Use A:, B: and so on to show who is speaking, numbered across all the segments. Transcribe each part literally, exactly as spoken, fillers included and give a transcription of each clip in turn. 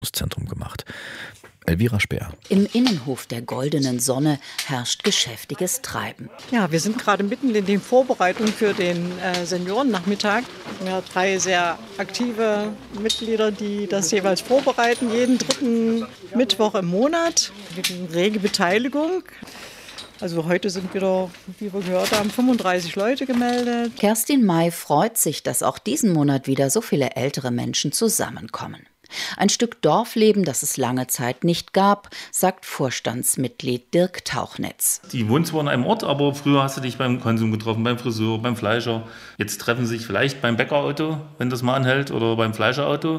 A: Zentrum gemacht. Elvira Speer.
B: Im Innenhof der Goldenen Sonne herrscht geschäftiges Treiben.
C: Ja, wir sind gerade mitten in den Vorbereitungen für den äh, Seniorennachmittag. Wir haben drei sehr aktive Mitglieder, die das jeweils vorbereiten, jeden dritten Mittwoch im Monat mit einer rege Beteiligung. Also heute sind wieder, wie wir gehört haben, fünfunddreißig Leute gemeldet.
B: Kerstin May freut sich, dass auch diesen Monat wieder so viele ältere Menschen zusammenkommen. Ein Stück Dorfleben, das es lange Zeit nicht gab, sagt Vorstandsmitglied Dirk Tauchnitz.
D: Die wohnen zwar an einem Ort, aber früher hast du dich beim Konsum getroffen, beim Friseur, beim Fleischer. Jetzt treffen sie sich vielleicht beim Bäckerauto, wenn das mal anhält, oder beim Fleischerauto.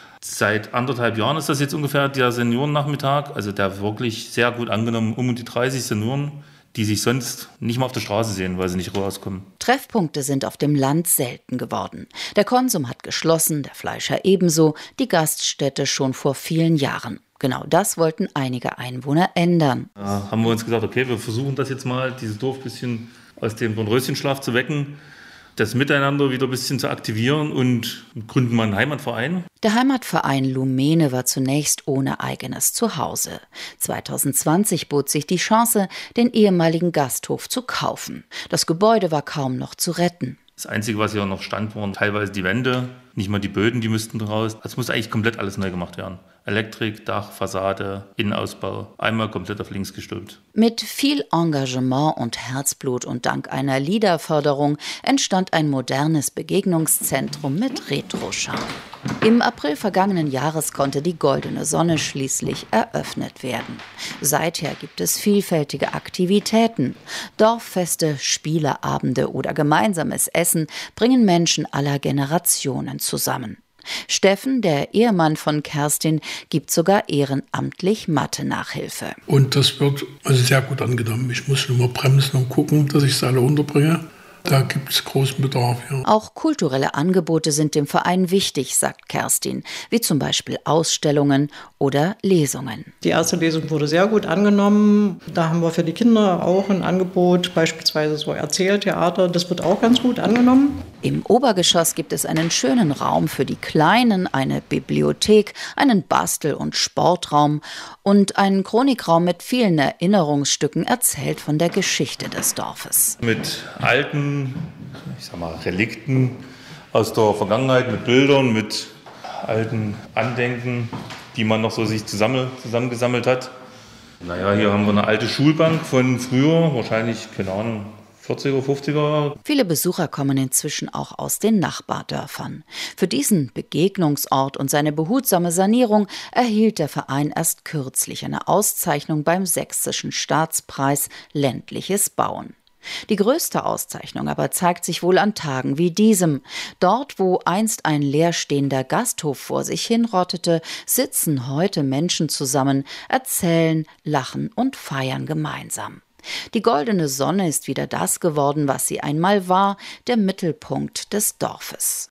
D: Seit anderthalb Jahren ist das jetzt ungefähr der Seniorennachmittag, also der wirklich sehr gut angenommen, um die dreißig Senioren, die sich sonst nicht mal auf der Straße sehen, weil sie nicht rauskommen.
B: Treffpunkte sind auf dem Land selten geworden. Der Konsum hat geschlossen, der Fleischer ebenso, die Gaststätte schon vor vielen Jahren. Genau das wollten einige Einwohner ändern.
D: Da haben wir uns gesagt, okay, wir versuchen das jetzt mal, dieses Dorf ein bisschen aus dem Dornröschenschlaf zu wecken, das Miteinander wieder ein bisschen zu aktivieren und gründen mal einen Heimatverein.
B: Der Heimatverein Lumene war zunächst ohne eigenes Zuhause. zwanzig zwanzig bot sich die Chance, den ehemaligen Gasthof zu kaufen. Das Gebäude war kaum noch zu retten.
D: Das Einzige, was hier noch stand, waren teilweise die Wände, nicht mal die Böden, die müssten raus. Es musste eigentlich komplett alles neu gemacht werden. Elektrik, Dach, Fassade, Innenausbau, einmal komplett auf links gestülpt.
B: Mit viel Engagement und Herzblut und dank einer Liederförderung entstand ein modernes Begegnungszentrum mit Retro-Charme. Im April vergangenen Jahres konnte die Goldene Sonne schließlich eröffnet werden. Seither gibt es vielfältige Aktivitäten. Dorffeste, Spieleabende oder gemeinsames Essen bringen Menschen aller Generationen zusammen. Steffen, der Ehemann von Kerstin, gibt sogar ehrenamtlich Mathe-Nachhilfe.
E: Und das wird also sehr gut angenommen. Ich muss nur mal bremsen und gucken, dass ich es alle unterbringe. Da gibt es großen Bedarf, ja.
B: Auch kulturelle Angebote sind dem Verein wichtig, sagt Kerstin, wie zum Beispiel Ausstellungen oder Lesungen.
C: Die erste Lesung wurde sehr gut angenommen. Da haben wir für die Kinder auch ein Angebot, beispielsweise so Erzähltheater. Das wird auch ganz gut angenommen.
B: Im Obergeschoss gibt es einen schönen Raum für die Kleinen, eine Bibliothek, einen Bastel- und Sportraum und einen Chronikraum mit vielen Erinnerungsstücken erzählt von der Geschichte des Dorfes.
D: Mit alten, ich sag mal, Relikten aus der Vergangenheit, mit Bildern, mit alten Andenken, die man noch so sich zusammen, zusammengesammelt hat. Naja, hier haben wir eine alte Schulbank von früher, wahrscheinlich, keine Ahnung, vierziger, fünfziger.
B: Viele Besucher kommen inzwischen auch aus den Nachbardörfern. Für diesen Begegnungsort und seine behutsame Sanierung erhielt der Verein erst kürzlich eine Auszeichnung beim Sächsischen Staatspreis Ländliches Bauen. Die größte Auszeichnung aber zeigt sich wohl an Tagen wie diesem. Dort, wo einst ein leerstehender Gasthof vor sich hinrottete, sitzen heute Menschen zusammen, erzählen, lachen und feiern gemeinsam. Die Goldene Sonne ist wieder das geworden, was sie einmal war, der Mittelpunkt des Dorfes.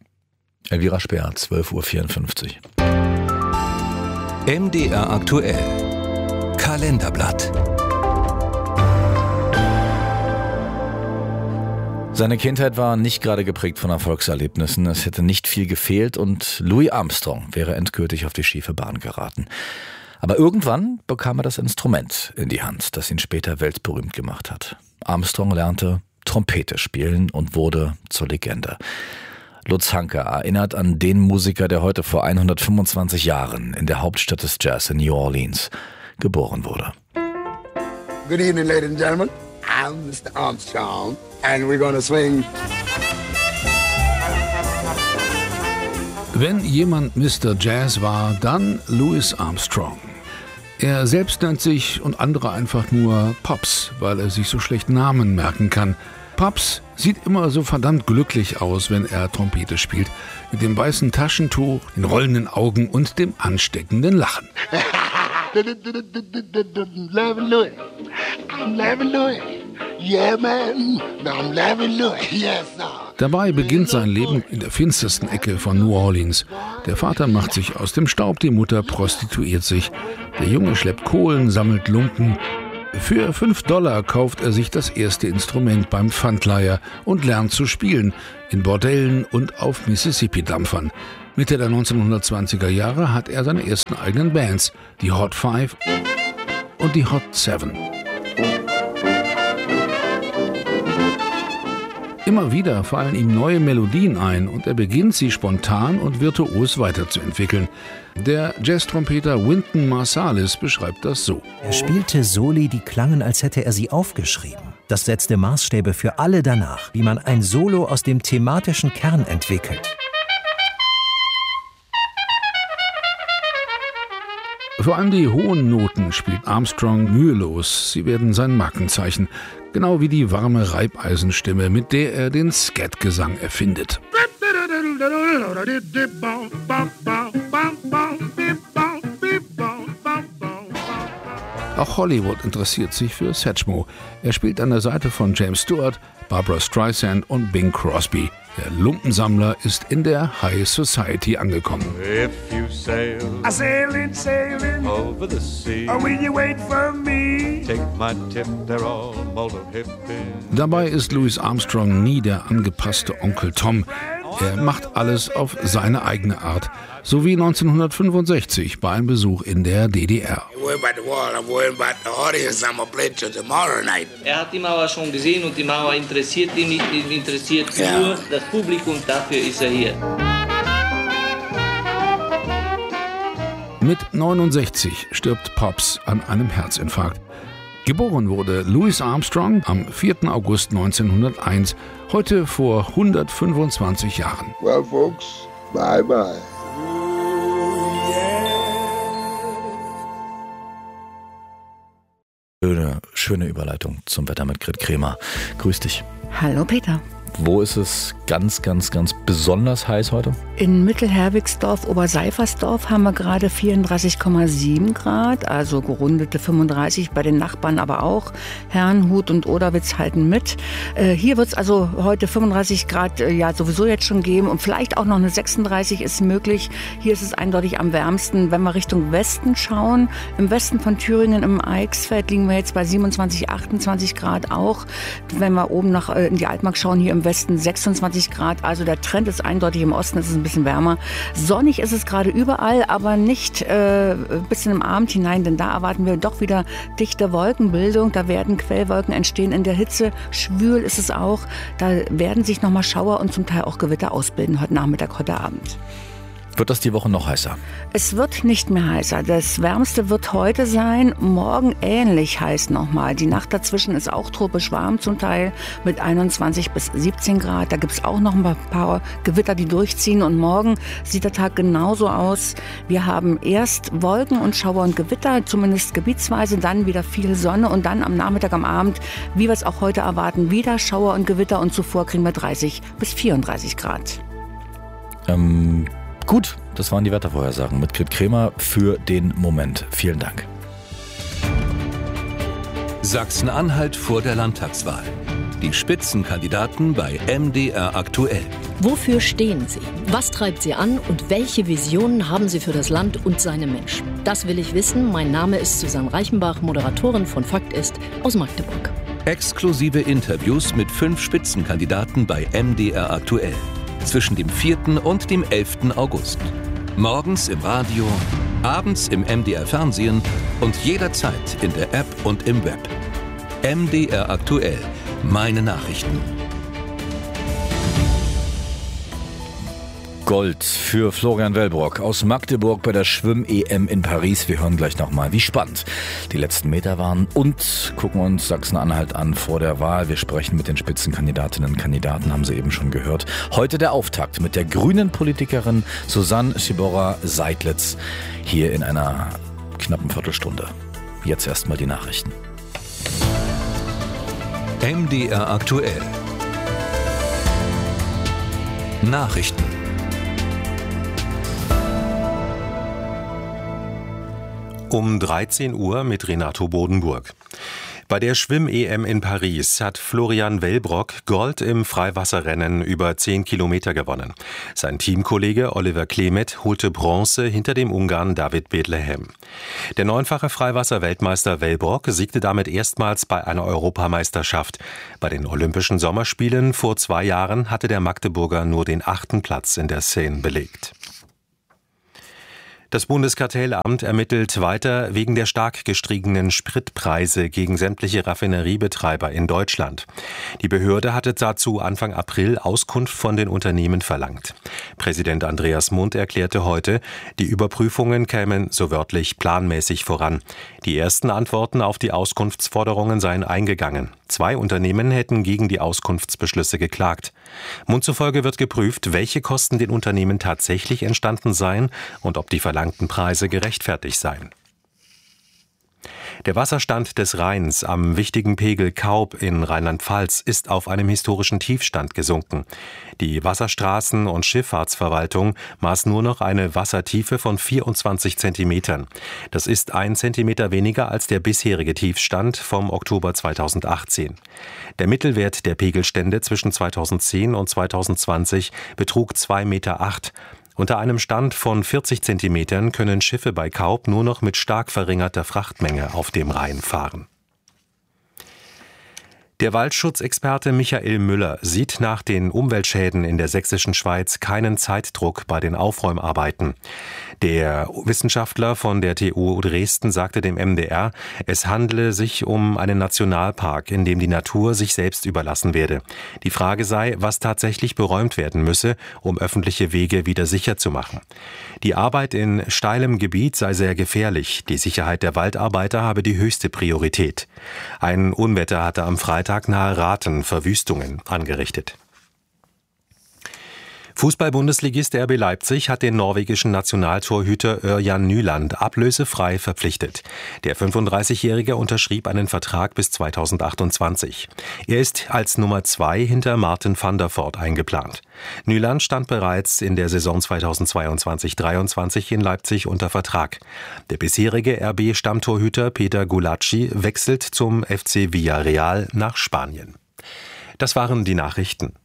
A: Elvira Speer, zwölf Uhr vierundfünfzig.
F: M D R aktuell. Kalenderblatt.
A: Seine Kindheit war nicht gerade geprägt von Erfolgserlebnissen. Es hätte nicht viel gefehlt und Louis Armstrong wäre endgültig auf die schiefe Bahn geraten. Aber irgendwann bekam er das Instrument in die Hand, das ihn später weltberühmt gemacht hat. Armstrong lernte Trompete spielen und wurde zur Legende. Lutz Hanke erinnert an den Musiker, der heute vor hundertfünfundzwanzig Jahren in der Hauptstadt des Jazz in New Orleans geboren wurde.
G: Good evening, ladies and gentlemen. I'm Mister Armstrong and we're gonna swing.
H: Wenn jemand Mister Jazz war, dann Louis Armstrong. Er selbst nennt sich und andere einfach nur Pops, weil er sich so schlecht Namen merken kann. Pops sieht immer so verdammt glücklich aus, wenn er Trompete spielt. Mit dem weißen Taschentuch, den rollenden Augen und dem ansteckenden Lachen.
G: Loving Louis. I'm loving Louis. Yeah, man. I'm loving Louis. Yes, sir.
H: Dabei beginnt sein Leben in der finstersten Ecke von New Orleans. Der Vater macht sich aus dem Staub, die Mutter prostituiert sich. Der Junge schleppt Kohlen, sammelt Lumpen. Für fünf Dollar kauft er sich das erste Instrument beim Pfandleiher und lernt zu spielen, in Bordellen und auf Mississippi-Dampfern. Mitte der neunzehnhundertzwanziger Jahre hat er seine ersten eigenen Bands, die Hot Five und die Hot Seven. Immer wieder fallen ihm neue Melodien ein und er beginnt, sie spontan und virtuos weiterzuentwickeln. Der Jazztrompeter Wynton Marsalis beschreibt das so.
I: Er spielte Soli, die klangen, als hätte er sie aufgeschrieben. Das setzte Maßstäbe für alle danach, wie man ein Solo aus dem thematischen Kern entwickelt.
H: Vor allem die hohen Noten spielt Armstrong mühelos. Sie werden sein Markenzeichen. Genau wie die warme Reibeisenstimme, mit der er den Scat-Gesang erfindet. Auch Hollywood interessiert sich für Satchmo. Er spielt an der Seite von James Stewart, Barbra Streisand und Bing Crosby. Der Lumpensammler ist in der High Society angekommen.
J: If you sail, I sailing, sailing over the sea. Or will you wait for me? Take my tip, they're all motor hippies.
H: Dabei ist Louis Armstrong nie der angepasste Onkel Tom. Er macht alles auf seine eigene Art. So wie neunzehnhundertfünfundsechzig bei einem Besuch in der D D R.
K: Er hat die Mauer schon gesehen und die Mauer interessiert ihn nicht, ihn interessiert ja. nur das Publikum, dafür ist er hier.
H: Mit neunundsechzig stirbt Pops an einem Herzinfarkt. Geboren wurde Louis Armstrong am vierten August neunzehnhunderteins, heute vor hundertfünfundzwanzig Jahren.
G: Well, folks, bye bye.
A: Schöne, schöne Überleitung zum Wetter mit Grit Kremer. Grüß dich.
L: Hallo Peter.
A: Wo ist es ganz, ganz, ganz besonders heiß heute?
L: In Mittelherwigsdorf, Oberseifersdorf haben wir gerade vierunddreißig Komma sieben Grad, also gerundete fünfunddreißig, bei den Nachbarn aber auch. Herrnhut und Oderwitz halten mit. Äh, hier wird es also heute fünfunddreißig Grad äh, ja sowieso jetzt schon geben und vielleicht auch noch eine sechsunddreißig ist möglich. Hier ist es eindeutig am wärmsten. Wenn wir Richtung Westen schauen, im Westen von Thüringen im Eichsfeld liegen wir jetzt bei siebenundzwanzig, achtundzwanzig Grad auch. Wenn wir oben nach äh, in die Altmark schauen, hier im Westen sechsundzwanzig Grad, also der Trend ist eindeutig, im Osten ist es ein bisschen wärmer. Sonnig ist es gerade überall, aber nicht äh, bis in den Abend hinein, denn da erwarten wir doch wieder dichte Wolkenbildung. Da werden Quellwolken entstehen in der Hitze. Schwül ist es auch. Da werden sich nochmal Schauer und zum Teil auch Gewitter ausbilden, heute Nachmittag, heute Abend.
A: Wird das die Woche noch heißer?
L: Es wird nicht mehr heißer. Das Wärmste wird heute sein, morgen ähnlich heiß nochmal. Die Nacht dazwischen ist auch tropisch warm zum Teil mit einundzwanzig bis siebzehn Grad. Da gibt es auch noch ein paar Gewitter, die durchziehen. Und morgen sieht der Tag genauso aus. Wir haben erst Wolken und Schauer und Gewitter, zumindest gebietsweise, dann wieder viel Sonne und dann am Nachmittag, am Abend, wie wir es auch heute erwarten, wieder Schauer und Gewitter und zuvor kriegen wir dreißig bis vierunddreißig Grad.
A: Ähm... Gut, das waren die Wettervorhersagen mit Grit Kremer für den Moment. Vielen Dank.
F: Sachsen-Anhalt vor der Landtagswahl. Die Spitzenkandidaten bei M D R aktuell.
M: Wofür stehen Sie? Was treibt Sie an und welche Visionen haben Sie für das Land und seine Menschen? Das will ich wissen. Mein Name ist Susanne Reichenbach, Moderatorin von Fakt ist aus Magdeburg.
F: Exklusive Interviews mit fünf Spitzenkandidaten bei M D R aktuell. Zwischen dem vierten und dem elften August. Morgens im Radio, abends im M D R Fernsehen und jederzeit in der App und im Web. M D R aktuell. Meine Nachrichten.
A: Gold für Florian Wellbrock aus Magdeburg bei der Schwimm-E M in Paris. Wir hören gleich nochmal, wie spannend die letzten Meter waren und gucken uns Sachsen-Anhalt an vor der Wahl. Wir sprechen mit den Spitzenkandidatinnen und Kandidaten, haben Sie eben schon gehört. Heute der Auftakt mit der grünen Politikerin Susanne Schiborra-Seidlitz hier in einer knappen Viertelstunde. Jetzt erstmal die Nachrichten.
F: M D R aktuell. Nachrichten.
N: Um dreizehn Uhr mit Renato Bodenburg. Bei der Schwimm-E M in Paris hat Florian Wellbrock Gold im Freiwasserrennen über zehn Kilometer gewonnen. Sein Teamkollege Oliver Klemet holte Bronze hinter dem Ungarn David Bethlehem. Der neunfache Freiwasser-Weltmeister Wellbrock siegte damit erstmals bei einer Europameisterschaft. Bei den Olympischen Sommerspielen vor zwei Jahren hatte der Magdeburger nur den achten Platz in der Seine belegt. Das Bundeskartellamt ermittelt weiter wegen der stark gestiegenen Spritpreise gegen sämtliche Raffineriebetreiber in Deutschland. Die Behörde hatte dazu Anfang April Auskunft von den Unternehmen verlangt. Präsident Andreas Mund erklärte heute, die Überprüfungen kämen so wörtlich planmäßig voran. Die ersten Antworten auf die Auskunftsforderungen seien eingegangen. Zwei Unternehmen hätten gegen die Auskunftsbeschlüsse geklagt. Mund zufolge wird geprüft, welche Kosten den Unternehmen tatsächlich entstanden seien und ob die verlangten Preise gerechtfertigt seien. Der Wasserstand des Rheins am wichtigen Pegel Kaub in Rheinland-Pfalz ist auf einem historischen Tiefstand gesunken. Die Wasserstraßen- und Schifffahrtsverwaltung maß nur noch eine Wassertiefe von vierundzwanzig Zentimetern. Das ist ein Zentimeter weniger als der bisherige Tiefstand vom Oktober zweitausendachtzehn. Der Mittelwert der Pegelstände zwischen zweitausendzehn und zweitausendzwanzig betrug zwei Komma acht Meter. Unter einem Stand von vierzig Zentimetern können Schiffe bei Kaub nur noch mit stark verringerter Frachtmenge auf dem Rhein fahren. Der Waldschutzexperte Michael Müller sieht nach den Umweltschäden in der sächsischen Schweiz keinen Zeitdruck bei den Aufräumarbeiten. Der Wissenschaftler von der T U Dresden sagte dem M D R, es handele sich um einen Nationalpark, in dem die Natur sich selbst überlassen werde. Die Frage sei, was tatsächlich beräumt werden müsse, um öffentliche Wege wieder sicher zu machen. Die Arbeit in steilem Gebiet sei sehr gefährlich. Die Sicherheit der Waldarbeiter habe die höchste Priorität. Ein Unwetter hatte am Freitag nahe Rathen Verwüstungen angerichtet. Fußball-Bundesligist R B Leipzig hat den norwegischen Nationaltorhüter Ørjan Nyland ablösefrei verpflichtet. Der fünfunddreißigjährige unterschrieb einen Vertrag bis zweitausendachtundzwanzig. Er ist als Nummer zwei hinter Martin van der Voort eingeplant. Nyland stand bereits in der Saison zweitausendzweiundzwanzig dreiundzwanzig in Leipzig unter Vertrag. Der bisherige R B-Stammtorhüter Peter Gulacsi wechselt zum F C Villarreal nach Spanien. Das waren die Nachrichten.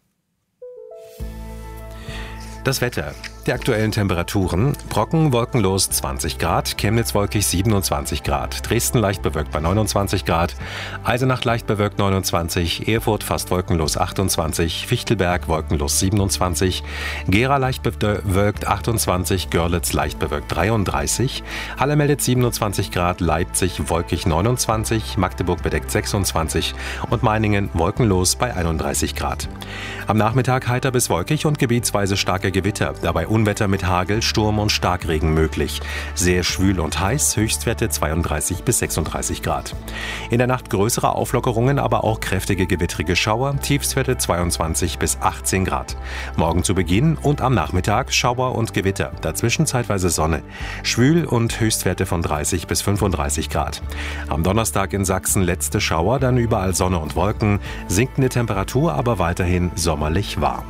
N: Das Wetter. Die aktuellen Temperaturen: Brocken wolkenlos zwanzig Grad, Chemnitz wolkig siebenundzwanzig Grad, Dresden leicht bewölkt bei neunundzwanzig Grad, Eisenach leicht bewölkt neunundzwanzig, Erfurt fast wolkenlos achtundzwanzig, Fichtelberg wolkenlos siebenundzwanzig, Gera leicht bewölkt achtundzwanzig, Görlitz leicht bewölkt dreiunddreißig, Halle meldet siebenundzwanzig Grad, Leipzig wolkig neunundzwanzig, Magdeburg bedeckt sechsundzwanzig und Meiningen wolkenlos bei einunddreißig Grad. Am Nachmittag heiter bis wolkig und gebietsweise starke Gewitter, dabei Unwetter mit Hagel, Sturm und Starkregen möglich. Sehr schwül und heiß, Höchstwerte zweiunddreißig bis sechsunddreißig Grad. In der Nacht größere Auflockerungen, aber auch kräftige gewittrige Schauer, Tiefstwerte zweiundzwanzig bis achtzehn Grad. Morgen zu Beginn und am Nachmittag Schauer und Gewitter, dazwischen zeitweise Sonne. Schwül und Höchstwerte von dreißig bis fünfunddreißig Grad. Am Donnerstag in Sachsen letzte Schauer, dann überall Sonne und Wolken, sinkende Temperatur, aber weiterhin sommerlich warm.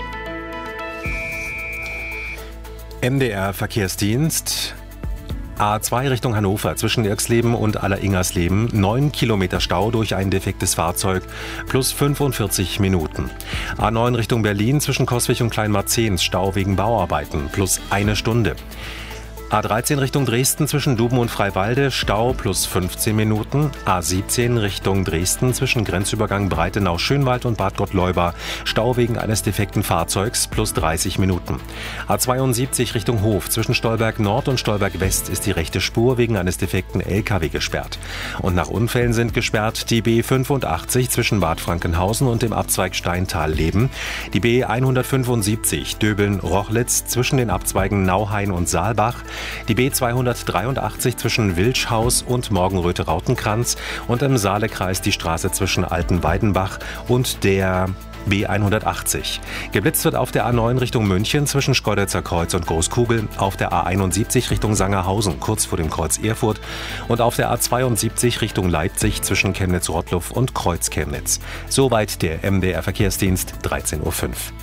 N: M D R Verkehrsdienst. A zwei Richtung Hannover zwischen Irxleben und Aller-Ingersleben, neun Kilometer Stau durch ein defektes Fahrzeug plus fünfundvierzig Minuten. A neun Richtung Berlin zwischen Coswig und Kleinmarzens, Stau wegen Bauarbeiten plus eine Stunde. A dreizehn Richtung Dresden zwischen Duben und Freiwalde, Stau plus fünfzehn Minuten. A siebzehn Richtung Dresden zwischen Grenzübergang Breitenau-Schönwald und Bad Gottleuba, Stau wegen eines defekten Fahrzeugs plus dreißig Minuten. A zweiundsiebzig Richtung Hof zwischen Stolberg Nord und Stolberg West ist die rechte Spur wegen eines defekten L K W gesperrt. Und nach Unfällen sind gesperrt die B fünfundachtzig zwischen Bad Frankenhausen und dem Abzweig Steintal-Leben, die B hundertfünfundsiebzig Döbeln-Rochlitz zwischen den Abzweigen Nauhain und Saalbach, die B zweihundertdreiundachtzig zwischen Wilschhaus und Morgenröte-Rautenkranz und im Saalekreis die Straße zwischen Altenweidenbach und der B hundertachtzig. Geblitzt wird auf der A neun Richtung München zwischen Schkeuditzer Kreuz und Großkugel, auf der A einundsiebzig Richtung Sangerhausen kurz vor dem Kreuz Erfurt und auf der A zweiundsiebzig Richtung Leipzig zwischen Chemnitz-Rottluff und Kreuz Chemnitz. Soweit der M D R Verkehrsdienst, dreizehn Uhr fünf.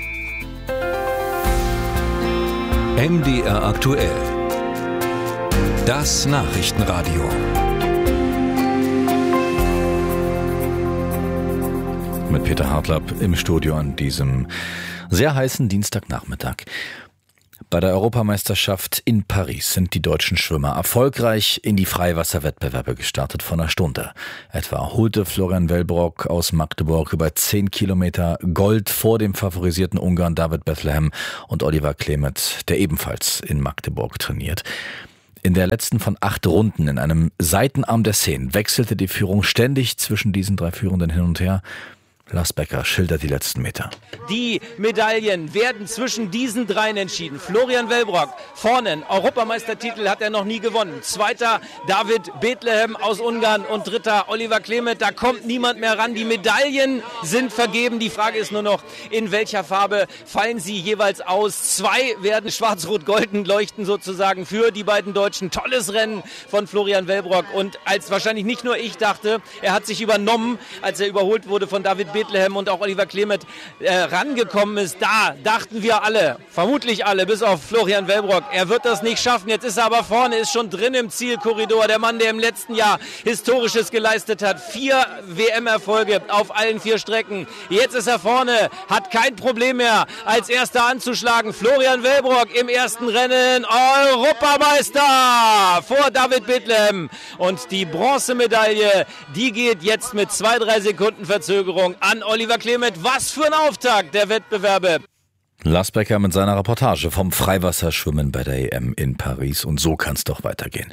F: M D R aktuell. Das Nachrichtenradio.
A: Mit Peter Hartlapp im Studio an diesem sehr heißen Dienstagnachmittag. Bei der Europameisterschaft in Paris sind die deutschen Schwimmer erfolgreich in die Freiwasserwettbewerbe gestartet vor einer Stunde. Etwa holte Florian Wellbrock aus Magdeburg über zehn Kilometer Gold vor dem favorisierten Ungarn David Bethlehem und Oliver Klemet, der ebenfalls in Magdeburg trainiert. In der letzten von acht Runden in einem Seitenarm der Seine wechselte die Führung ständig zwischen diesen drei Führenden hin und her. Lars Becker schildert die letzten Meter.
O: Die Medaillen werden zwischen diesen dreien entschieden. Florian Wellbrock vorne, Europameistertitel hat er noch nie gewonnen. Zweiter David Bethlehem aus Ungarn und dritter Oliver Klemet. Da kommt niemand mehr ran. Die Medaillen sind vergeben. Die Frage ist nur noch, in welcher Farbe fallen sie jeweils aus. Zwei werden schwarz-rot-golden leuchten sozusagen für die beiden Deutschen. Tolles Rennen von Florian Wellbrock. Und als wahrscheinlich nicht nur ich dachte, er hat sich übernommen, als er überholt wurde von David Bethlehem und auch Oliver Klemet äh, rangekommen ist, da dachten wir alle, vermutlich alle, bis auf Florian Wellbrock, er wird das nicht schaffen. Jetzt ist er aber vorne, ist schon drin im Zielkorridor. Der Mann, der im letzten Jahr Historisches geleistet hat. Vier W M-Erfolge auf allen vier Strecken. Jetzt ist er vorne, hat kein Problem mehr, als Erster anzuschlagen. Florian Wellbrock im ersten Rennen Europameister vor David Bethlehem. Und die Bronzemedaille, die geht jetzt mit zwei, drei Sekunden Verzögerung an Oliver Klemet. Was für ein Auftakt der Wettbewerbe.
A: Lars Becker mit seiner Reportage vom Freiwasserschwimmen bei der E M in Paris. Und so kann es doch weitergehen.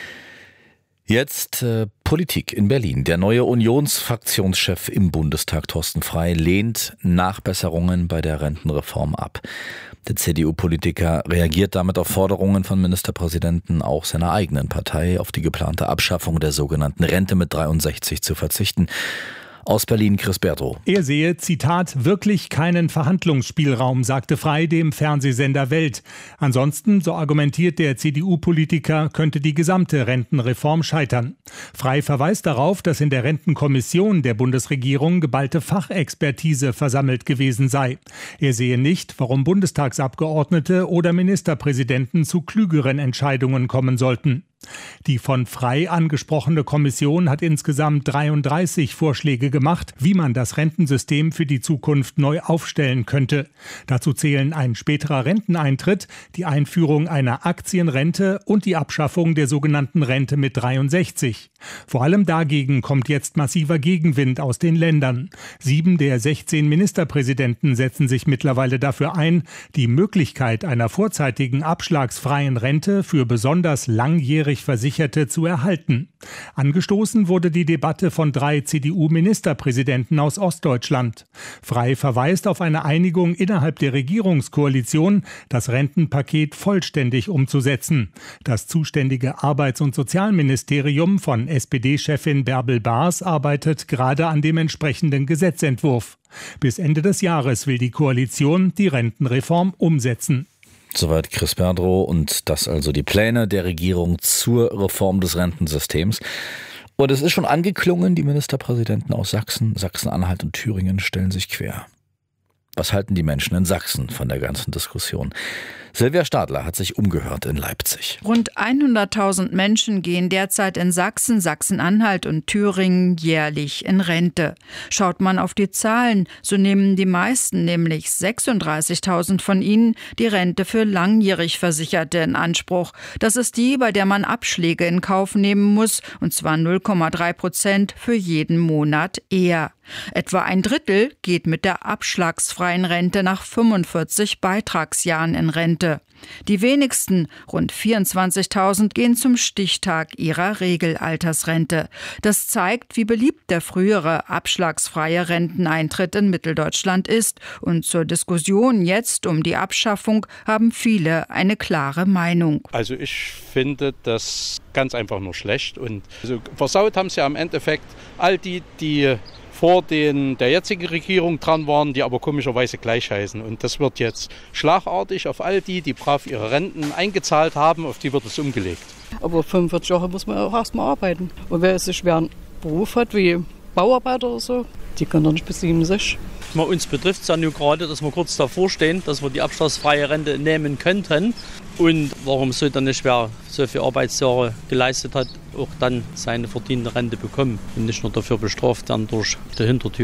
A: Jetzt äh, Politik in Berlin. Der neue Unionsfraktionschef im Bundestag, Thorsten Frey, lehnt Nachbesserungen bei der Rentenreform ab. Der C D U-Politiker reagiert damit auf Forderungen von Ministerpräsidenten auch seiner eigenen Partei, auf die geplante Abschaffung der sogenannten Rente mit dreiundsechzig zu verzichten. Aus Berlin Chris Berdrow.
P: Er sehe, Zitat, wirklich keinen Verhandlungsspielraum, sagte Frey dem Fernsehsender Welt. Ansonsten, so argumentiert der C D U-Politiker, könnte die gesamte Rentenreform scheitern. Frey verweist darauf, dass in der Rentenkommission der Bundesregierung geballte Fachexpertise versammelt gewesen sei. Er sehe nicht, warum Bundestagsabgeordnete oder Ministerpräsidenten zu klügeren Entscheidungen kommen sollten. Die von Frey angesprochene Kommission hat insgesamt dreiunddreißig Vorschläge gemacht, wie man das Rentensystem für die Zukunft neu aufstellen könnte. Dazu zählen ein späterer Renteneintritt, die Einführung einer Aktienrente und die Abschaffung der sogenannten Rente mit dreiundsechzig. Vor allem dagegen kommt jetzt massiver Gegenwind aus den Ländern. Sieben der sechzehn Ministerpräsidenten setzen sich mittlerweile dafür ein, die Möglichkeit einer vorzeitigen abschlagsfreien Rente für besonders langjährig Versicherte zu erhalten. Angestoßen wurde die Debatte von drei C D U-Ministerpräsidenten aus Ostdeutschland. Frey verweist auf eine Einigung innerhalb der Regierungskoalition, das Rentenpaket vollständig umzusetzen. Das zuständige Arbeits- und Sozialministerium von S P D-Chefin Bärbel Baas arbeitet gerade an dem entsprechenden Gesetzentwurf. Bis Ende des Jahres will die Koalition die Rentenreform umsetzen.
A: Soweit Chris Berdrow und das also die Pläne der Regierung zur Reform des Rentensystems. Und es ist schon angeklungen, die Ministerpräsidenten aus Sachsen, Sachsen-Anhalt und Thüringen stellen sich quer. Was halten die Menschen in Sachsen von der ganzen Diskussion? Silvia Stadler hat sich umgehört in Leipzig.
Q: Rund hunderttausend Menschen gehen derzeit in Sachsen, Sachsen-Anhalt und Thüringen jährlich in Rente. Schaut man auf die Zahlen, so nehmen die meisten, nämlich sechsunddreißigtausend von ihnen, die Rente für langjährig Versicherte in Anspruch. Das ist die, bei der man Abschläge in Kauf nehmen muss, und zwar null Komma drei Prozent für jeden Monat eher. Etwa ein Drittel geht mit der abschlagsfreien Rente nach fünfundvierzig Beitragsjahren in Rente. Die wenigsten, rund vierundzwanzigtausend, gehen zum Stichtag ihrer Regelaltersrente. Das zeigt, wie beliebt der frühere abschlagsfreie Renteneintritt in Mitteldeutschland ist. Und zur Diskussion jetzt um die Abschaffung haben viele eine klare Meinung.
R: Also ich finde das ganz einfach nur schlecht. Und also versaut haben sie ja im Endeffekt all die, die vor den, der jetzigen Regierung dran waren, die aber komischerweise gleich heißen. Und das wird jetzt schlagartig auf all die, die brav ihre Renten eingezahlt haben, auf die wird es umgelegt.
S: Aber fünfundvierzig Jahre muss man auch erstmal arbeiten. Und wer einen schweren Beruf hat, wie Bauarbeiter oder so, die können doch nicht bis siebenundsiebzig.
T: Uns betrifft es ja nur gerade, dass wir kurz davor stehen, dass wir die abschlagsfreie Rente nehmen könnten. Und warum soll dann nicht, wer so viele Arbeitsjahre geleistet hat, auch dann seine verdiente Rente bekommen und nicht nur dafür bestraft werden durch die Hintertür.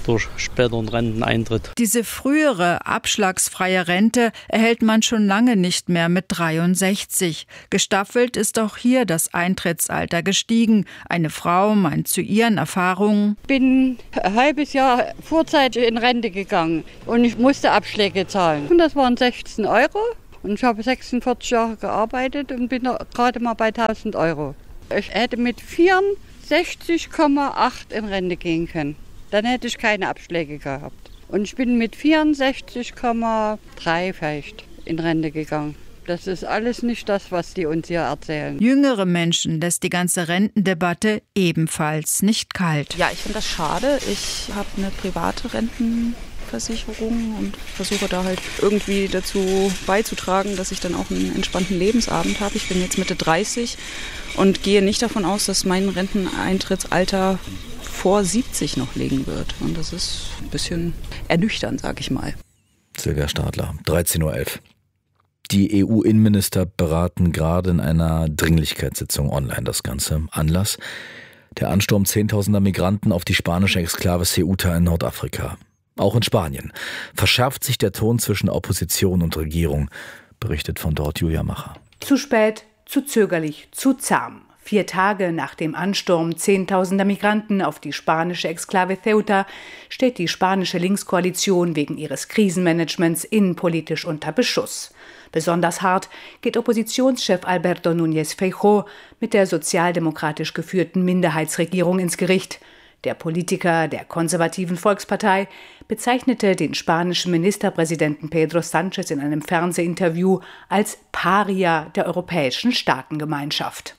T: durch späteren Renteneintritt.
Q: Diese frühere abschlagsfreie Rente erhält man schon lange nicht mehr mit dreiundsechzig. Gestaffelt ist auch hier das Eintrittsalter gestiegen. Eine Frau meint zu ihren Erfahrungen:
U: Ich bin ein halbes Jahr vorzeitig in Rente gegangen und ich musste Abschläge zahlen. Und das waren sechzehn Euro und ich habe sechsundvierzig Jahre gearbeitet und bin gerade mal bei tausend Euro. Ich hätte mit vierundsechzig Komma acht in Rente gehen können. Dann hätte ich keine Abschläge gehabt. Und ich bin mit vierundsechzig Komma drei vielleicht in Rente gegangen. Das ist alles nicht das, was die uns hier erzählen.
Q: Jüngere Menschen lässt die ganze Rentendebatte ebenfalls nicht kalt.
V: Ja, ich finde das schade. Ich habe eine private Rentenversicherung und versuche da halt irgendwie dazu beizutragen, dass ich dann auch einen entspannten Lebensabend habe. Ich bin jetzt Mitte dreißig und gehe nicht davon aus, dass mein Renteneintrittsalter vor siebzig noch liegen wird. Und das ist ein bisschen ernüchternd, sag ich mal.
A: Silvia Stadler, dreizehn Uhr elf. Die E U-Innenminister beraten gerade in einer Dringlichkeitssitzung online das Ganze. Anlass: der Ansturm zehntausender Migranten auf die spanische Exklave Ceuta in Nordafrika. Auch in Spanien verschärft sich der Ton zwischen Opposition und Regierung, berichtet von dort Julia Macher.
W: Zu spät, zu zögerlich, zu zahm. Vier Tage nach dem Ansturm zehntausender Migranten auf die spanische Exklave Ceuta steht die spanische Linkskoalition wegen ihres Krisenmanagements innenpolitisch unter Beschuss. Besonders hart geht Oppositionschef Alberto Núñez Feijóo mit der sozialdemokratisch geführten Minderheitsregierung ins Gericht. Der Politiker der konservativen Volkspartei bezeichnete den spanischen Ministerpräsidenten Pedro Sánchez in einem Fernsehinterview als Paria der europäischen Staatengemeinschaft.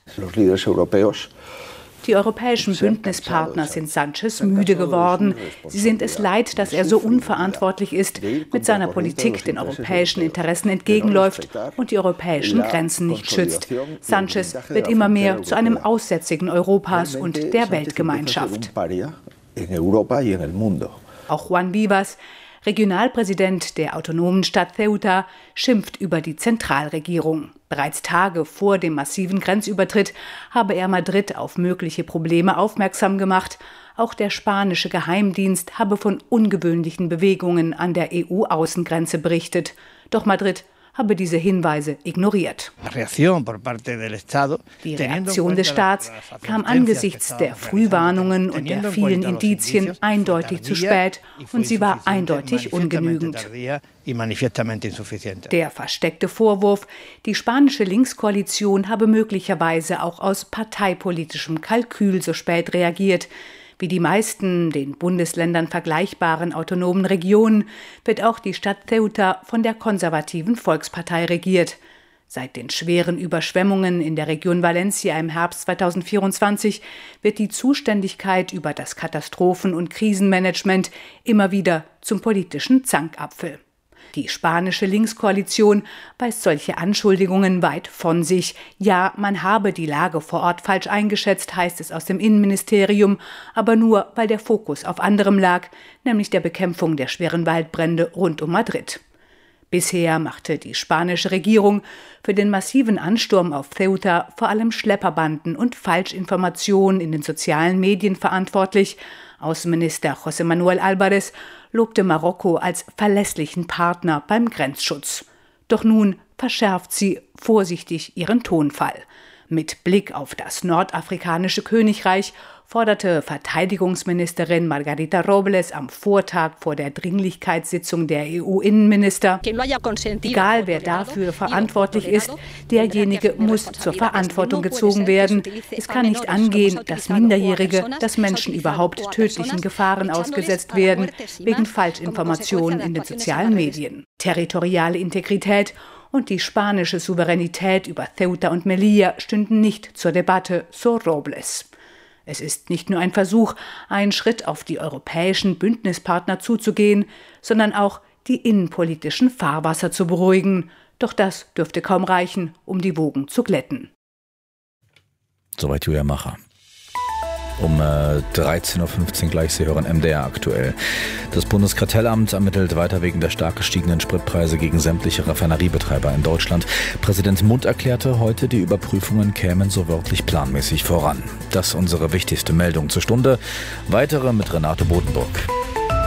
W: Die europäischen Bündnispartner sind Sánchez müde geworden. Sie sind es leid, dass er so unverantwortlich ist, mit seiner Politik den europäischen Interessen entgegenläuft und die europäischen Grenzen nicht schützt. Sánchez wird immer mehr zu einem Aussätzigen Europas und der Weltgemeinschaft. Auch Juan Vivas, Regionalpräsident der autonomen Stadt Ceuta, schimpft über die Zentralregierung. Bereits Tage vor dem massiven Grenzübertritt habe er Madrid auf mögliche Probleme aufmerksam gemacht. Auch der spanische Geheimdienst habe von ungewöhnlichen Bewegungen an der E U-Außengrenze berichtet. Doch Madrid habe diese Hinweise ignoriert. Die Reaktion des Staats kam angesichts der Frühwarnungen und der vielen Indizien eindeutig zu spät und sie war eindeutig ungenügend. Der versteckte Vorwurf, die spanische Linkskoalition habe möglicherweise auch aus parteipolitischem Kalkül so spät reagiert. Wie die meisten den Bundesländern vergleichbaren autonomen Regionen wird auch die Stadt Ceuta von der konservativen Volkspartei regiert. Seit den schweren Überschwemmungen in der Region Valencia im Herbst zweitausendvierundzwanzig wird die Zuständigkeit über das Katastrophen- und Krisenmanagement immer wieder zum politischen Zankapfel. Die spanische Linkskoalition weist solche Anschuldigungen weit von sich. Ja, man habe die Lage vor Ort falsch eingeschätzt, heißt es aus dem Innenministerium, aber nur, weil der Fokus auf anderem lag, nämlich der Bekämpfung der schweren Waldbrände rund um Madrid. Bisher machte die spanische Regierung für den massiven Ansturm auf Ceuta vor allem Schlepperbanden und Falschinformationen in den sozialen Medien verantwortlich. Außenminister José Manuel Álvarez lobte Marokko als verlässlichen Partner beim Grenzschutz. Doch nun verschärft sie vorsichtig ihren Tonfall. Mit Blick auf das nordafrikanische Königreich forderte Verteidigungsministerin Margarita Robles am Vortag vor der Dringlichkeitssitzung der E U-Innenminister: Egal wer dafür verantwortlich ist, derjenige muss zur Verantwortung gezogen werden. Es kann nicht angehen, dass Minderjährige, dass Menschen überhaupt tödlichen Gefahren ausgesetzt werden, wegen Falschinformationen in den sozialen Medien. Territoriale Integrität und die spanische Souveränität über Ceuta und Melilla stünden nicht zur Debatte, so Robles. Es ist nicht nur ein Versuch, einen Schritt auf die europäischen Bündnispartner zuzugehen, sondern auch die innenpolitischen Fahrwasser zu beruhigen. Doch das dürfte kaum reichen, um die Wogen zu glätten.
A: Soweit Julia Macher. Um äh, dreizehn Uhr fünfzehn gleich, Sie hören M D R aktuell. Das Bundeskartellamt ermittelt weiter wegen der stark gestiegenen Spritpreise gegen sämtliche Raffineriebetreiber in Deutschland. Präsident Mundt erklärte heute, die Überprüfungen kämen so wörtlich planmäßig voran. Das ist unsere wichtigste Meldung zur Stunde. Weitere mit Renate Bodenburg.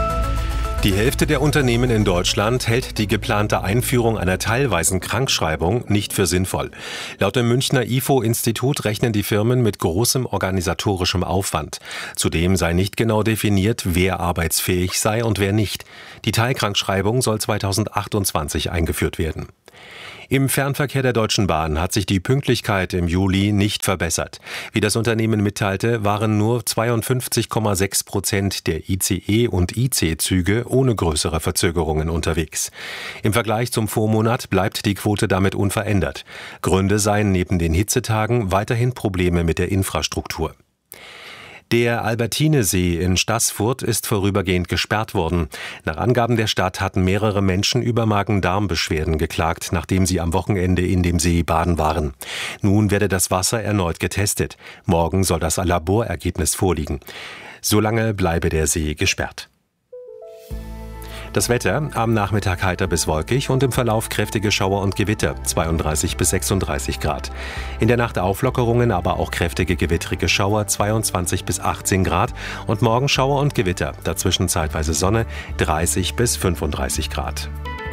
N: Die Hälfte der Unternehmen in Deutschland hält die geplante Einführung einer teilweisen Krankschreibung nicht für sinnvoll. Laut dem Münchner I F O-Institut rechnen die Firmen mit großem organisatorischem Aufwand. Zudem sei nicht genau definiert, wer arbeitsfähig sei und wer nicht. Die Teilkrankschreibung soll zweitausendachtundzwanzig eingeführt werden. Im Fernverkehr der Deutschen Bahn hat sich die Pünktlichkeit im Juli nicht verbessert. Wie das Unternehmen mitteilte, waren nur zweiundfünfzig Komma sechs Prozent der I C E- und I C-Züge ohne größere Verzögerungen unterwegs. Im Vergleich zum Vormonat bleibt die Quote damit unverändert. Gründe seien neben den Hitzetagen weiterhin Probleme mit der Infrastruktur. Der Albertinesee in Staßfurt ist vorübergehend gesperrt worden. Nach Angaben der Stadt hatten mehrere Menschen über Magen-Darm-Beschwerden geklagt, nachdem sie am Wochenende in dem See baden waren. Nun werde das Wasser erneut getestet. Morgen soll das Laborergebnis vorliegen. Solange bleibe der See gesperrt. Das Wetter: am Nachmittag heiter bis wolkig und im Verlauf kräftige Schauer und Gewitter, zweiunddreißig bis sechsunddreißig Grad. In der Nacht Auflockerungen, aber auch kräftige gewittrige Schauer, zweiundzwanzig bis achtzehn Grad. Und morgen Schauer und Gewitter, dazwischen zeitweise Sonne, dreißig bis fünfunddreißig Grad.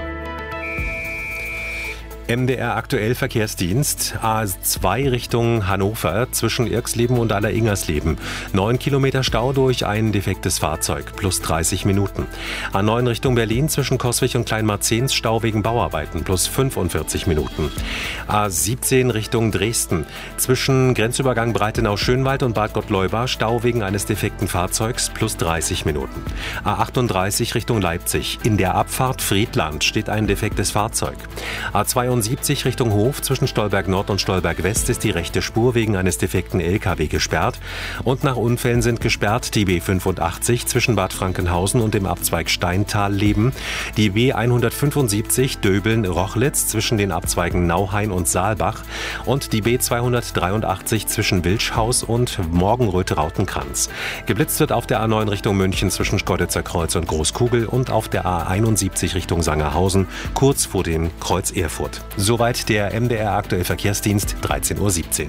N: M D R aktuell Verkehrsdienst, A zwei Richtung Hannover zwischen Irxleben und Allereingersleben. Neun Kilometer Stau durch ein defektes Fahrzeug, plus dreißig Minuten. A neun Richtung Berlin zwischen Coswig und Kleinmarzens Stau wegen Bauarbeiten, plus fünfundvierzig Minuten. A siebzehn Richtung Dresden zwischen Grenzübergang Breitenau-Schönwald und Bad Gottleuba Stau wegen eines defekten Fahrzeugs, plus dreißig Minuten. A achtunddreißig Richtung Leipzig. In der Abfahrt Friedland steht ein defektes Fahrzeug. A zweiundsiebzig Richtung Hof zwischen Stolberg Nord und Stolberg West ist die rechte Spur wegen eines defekten L K W gesperrt. Und nach Unfällen sind gesperrt die B fünfundachtzig zwischen Bad Frankenhausen und dem Abzweig Steintal-Leben, die B hundertfünfundsiebzig Döbeln-Rochlitz zwischen den Abzweigen Nauhain und Saalbach und die B zweihundertdreiundachtzig zwischen Wilschhaus und Morgenröth-Rautenkranz. Geblitzt wird auf der A neun Richtung München zwischen Schkeuditzer Kreuz und Großkugel und auf der A einundsiebzig Richtung Sangerhausen kurz vor dem Kreuz Erfurt. Soweit der M D R aktuell Verkehrsdienst, dreizehn Uhr siebzehn.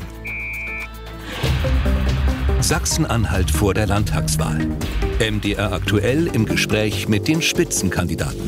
F: Sachsen-Anhalt vor der Landtagswahl. M D R aktuell im Gespräch mit den Spitzenkandidaten.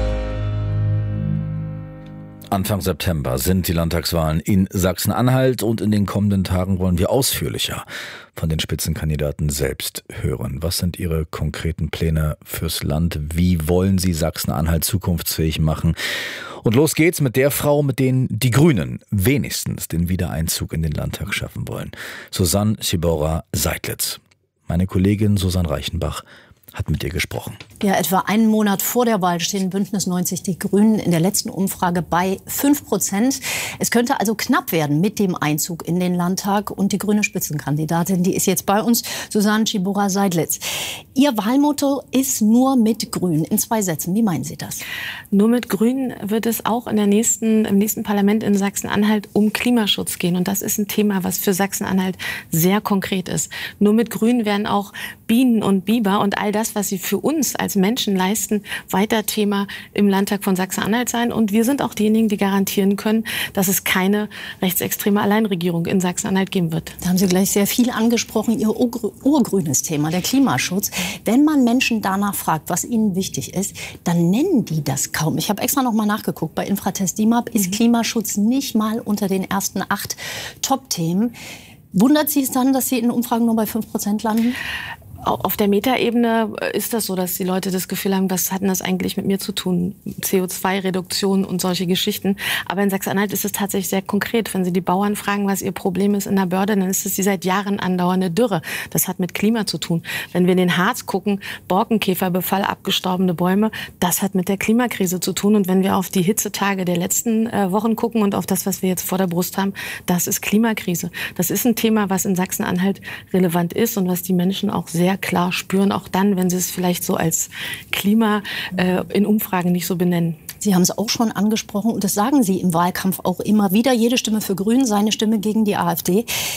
A: Anfang September sind die Landtagswahlen in Sachsen-Anhalt und in den kommenden Tagen wollen wir ausführlicher von den Spitzenkandidaten selbst hören. Was sind ihre konkreten Pläne fürs Land? Wie wollen sie Sachsen-Anhalt zukunftsfähig machen? Und los geht's mit der Frau, mit denen die Grünen wenigstens den Wiedereinzug in den Landtag schaffen wollen. Susanne Schibora-Seidlitz. Meine Kollegin Susanne Reichenbach hat mit ihr gesprochen.
C: Ja, etwa einen Monat vor der Wahl stehen Bündnis neunzig Die Grünen in der letzten Umfrage bei fünf Prozent. Es könnte also knapp werden mit dem Einzug in den Landtag. Und die grüne Spitzenkandidatin, die ist jetzt bei uns, Susanne Schibora-Seidlitz. Ihr Wahlmotto ist nur mit Grün. In zwei Sätzen, wie meinen Sie das?
D: Nur mit Grün wird es auch in der nächsten, im nächsten Parlament in Sachsen-Anhalt um Klimaschutz gehen. Und das ist ein Thema, was für Sachsen-Anhalt sehr konkret ist. Nur mit Grün werden auch Bienen und Biber und all das, das, was sie für uns als Menschen leisten, weiter Thema im Landtag von Sachsen-Anhalt sein. Und wir sind auch diejenigen, die garantieren können, dass es keine rechtsextreme Alleinregierung in Sachsen-Anhalt geben wird.
C: Da haben Sie gleich sehr viel angesprochen, Ihr urgrünes Thema, der Klimaschutz. Wenn man Menschen danach fragt, was ihnen wichtig ist, dann nennen die das kaum. Ich habe extra noch mal nachgeguckt. Bei Infratest D I M A P ist Klimaschutz nicht mal unter den ersten acht Top-Themen. Wundert Sie es dann, dass Sie in Umfragen nur bei fünf Prozent landen?
D: Auf der Metaebene ist das so, dass die Leute das Gefühl haben, was hat denn das eigentlich mit mir zu tun? C O zwei Reduktion und solche Geschichten. Aber in Sachsen-Anhalt ist es tatsächlich sehr konkret. Wenn Sie die Bauern fragen, was ihr Problem ist in der Börde, dann ist es die seit Jahren andauernde Dürre. Das hat mit Klima zu tun. Wenn wir in den Harz gucken, Borkenkäferbefall, abgestorbene Bäume, das hat mit der Klimakrise zu tun. Und wenn wir auf die Hitzetage der letzten äh, Wochen gucken und auf das, was wir jetzt vor der Brust haben, das ist Klimakrise. Das ist ein Thema, was in Sachsen-Anhalt relevant ist und was die Menschen auch sehr klar spüren, auch dann, wenn sie es vielleicht so als Klima äh, in Umfragen nicht so benennen.
C: Sie haben es auch schon angesprochen und das sagen Sie im Wahlkampf auch immer wieder. Jede Stimme für Grün, seine Stimme gegen die AfD.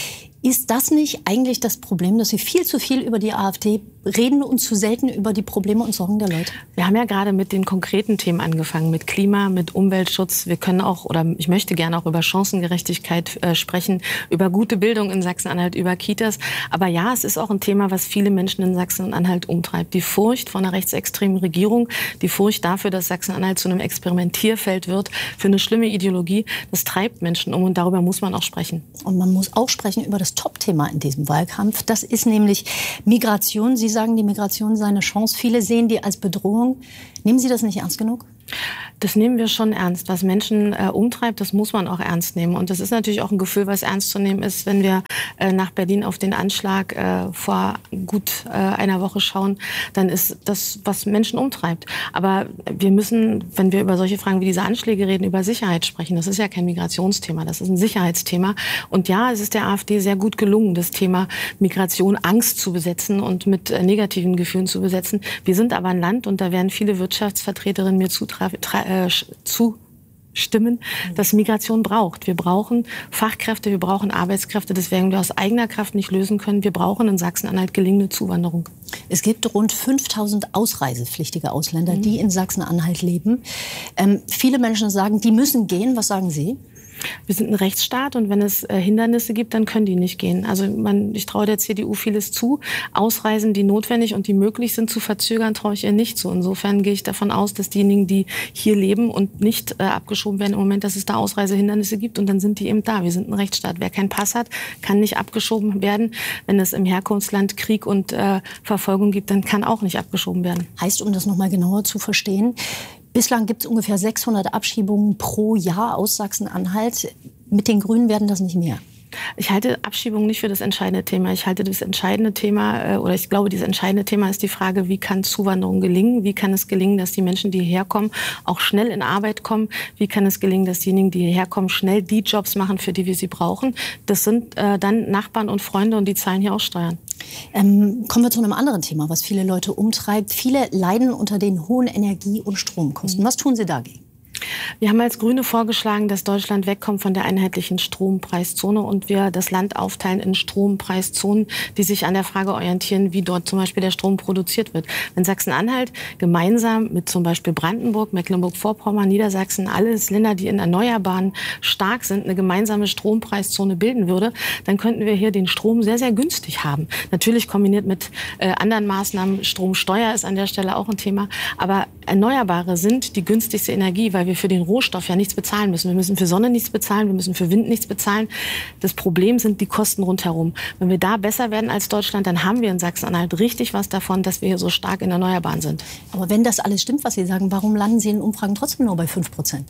C: Ist das nicht eigentlich das Problem, dass Sie viel zu viel über die AfD reden und zu selten über die Probleme und Sorgen der Leute?
D: Wir haben ja gerade mit den konkreten Themen angefangen, mit Klima, mit Umweltschutz. Wir können auch, oder ich möchte gerne auch über Chancengerechtigkeit äh, sprechen, über gute Bildung in Sachsen-Anhalt, über Kitas. Aber ja, es ist auch ein Thema, was viele Menschen in Sachsen-Anhalt umtreibt. Die Furcht vor einer rechtsextremen Regierung, die Furcht dafür, dass Sachsen-Anhalt zu einem Experimentierfeld wird für eine schlimme Ideologie, das treibt Menschen um und darüber muss man auch sprechen.
C: Und man muss auch sprechen über das Top-Thema in diesem Wahlkampf. Das ist nämlich Migration. Sie sagen, die Migration sei eine Chance. Viele sehen die als Bedrohung. Nehmen Sie das nicht ernst genug?
D: Das nehmen wir schon ernst. Was Menschen äh, umtreibt, das muss man auch ernst nehmen. Und das ist natürlich auch ein Gefühl, was ernst zu nehmen ist, wenn wir äh, nach Berlin auf den Anschlag äh, vor gut äh, einer Woche schauen, dann ist das, was Menschen umtreibt. Aber wir müssen, wenn wir über solche Fragen wie diese Anschläge reden, über Sicherheit sprechen. Das ist ja kein Migrationsthema, das ist ein Sicherheitsthema. Und ja, es ist der AfD sehr gut gelungen, das Thema Migration, Angst zu besetzen und mit äh, negativen Gefühlen zu besetzen. Wir sind aber ein Land, und da werden viele Wirtschaftsvertreterinnen mir zutragen, Äh, zustimmen, dass Migration braucht. Wir brauchen Fachkräfte, wir brauchen Arbeitskräfte. Das werden wir aus eigener Kraft nicht lösen können. Wir brauchen in Sachsen-Anhalt gelingende Zuwanderung.
C: Es gibt rund fünftausend ausreisepflichtige Ausländer, mhm. die in Sachsen-Anhalt leben. Ähm, viele Menschen sagen, die müssen gehen. Was sagen Sie?
D: Wir sind ein Rechtsstaat, und wenn es äh, Hindernisse gibt, dann können die nicht gehen. Also man, ich traue der C D U vieles zu. Ausreisen, die notwendig und die möglich sind, zu verzögern, traue ich ihr nicht zu. Insofern gehe ich davon aus, dass diejenigen, die hier leben und nicht äh, abgeschoben werden im Moment, dass es da Ausreisehindernisse gibt, und dann sind die eben da. Wir sind ein Rechtsstaat. Wer keinen Pass hat, kann nicht abgeschoben werden. Wenn es im Herkunftsland Krieg und äh, Verfolgung gibt, dann kann auch nicht abgeschoben werden.
C: Heißt, um das noch mal genauer zu verstehen, bislang gibt es ungefähr sechshundert Abschiebungen pro Jahr aus Sachsen-Anhalt. Mit den Grünen werden das nicht mehr.
D: Ich halte Abschiebung nicht für das entscheidende Thema. Ich halte das entscheidende Thema, oder ich glaube, dieses entscheidende Thema ist die Frage, wie kann Zuwanderung gelingen? Wie kann es gelingen, dass die Menschen, die hierher kommen, auch schnell in Arbeit kommen? Wie kann es gelingen, dass diejenigen, die hierher kommen, schnell die Jobs machen, für die wir sie brauchen? Das sind äh, dann Nachbarn und Freunde, und die zahlen hier auch Steuern.
C: Ähm, kommen wir zu einem anderen Thema, was viele Leute umtreibt. Viele leiden unter den hohen Energie- und Stromkosten. Was tun Sie dagegen?
D: Wir haben als Grüne vorgeschlagen, dass Deutschland wegkommt von der einheitlichen Strompreiszone und wir das Land aufteilen in Strompreiszonen, die sich an der Frage orientieren, wie dort zum Beispiel der Strom produziert wird. Wenn Sachsen-Anhalt gemeinsam mit zum Beispiel Brandenburg, Mecklenburg-Vorpommern, Niedersachsen, alles Länder, die in Erneuerbaren stark sind, eine gemeinsame Strompreiszone bilden würde, dann könnten wir hier den Strom sehr, sehr günstig haben. Natürlich kombiniert mit äh, anderen Maßnahmen. Stromsteuer ist an der Stelle auch ein Thema. Aber Erneuerbare sind die günstigste Energie, weil wir für den Rohstoff ja nichts bezahlen müssen. Wir müssen für Sonne nichts bezahlen, wir müssen für Wind nichts bezahlen. Das Problem sind die Kosten rundherum. Wenn wir da besser werden als Deutschland, dann haben wir in Sachsen-Anhalt richtig was davon, dass wir hier so stark in Erneuerbaren sind.
C: Aber wenn das alles stimmt, was Sie sagen, warum landen Sie in Umfragen trotzdem nur bei fünf Prozent?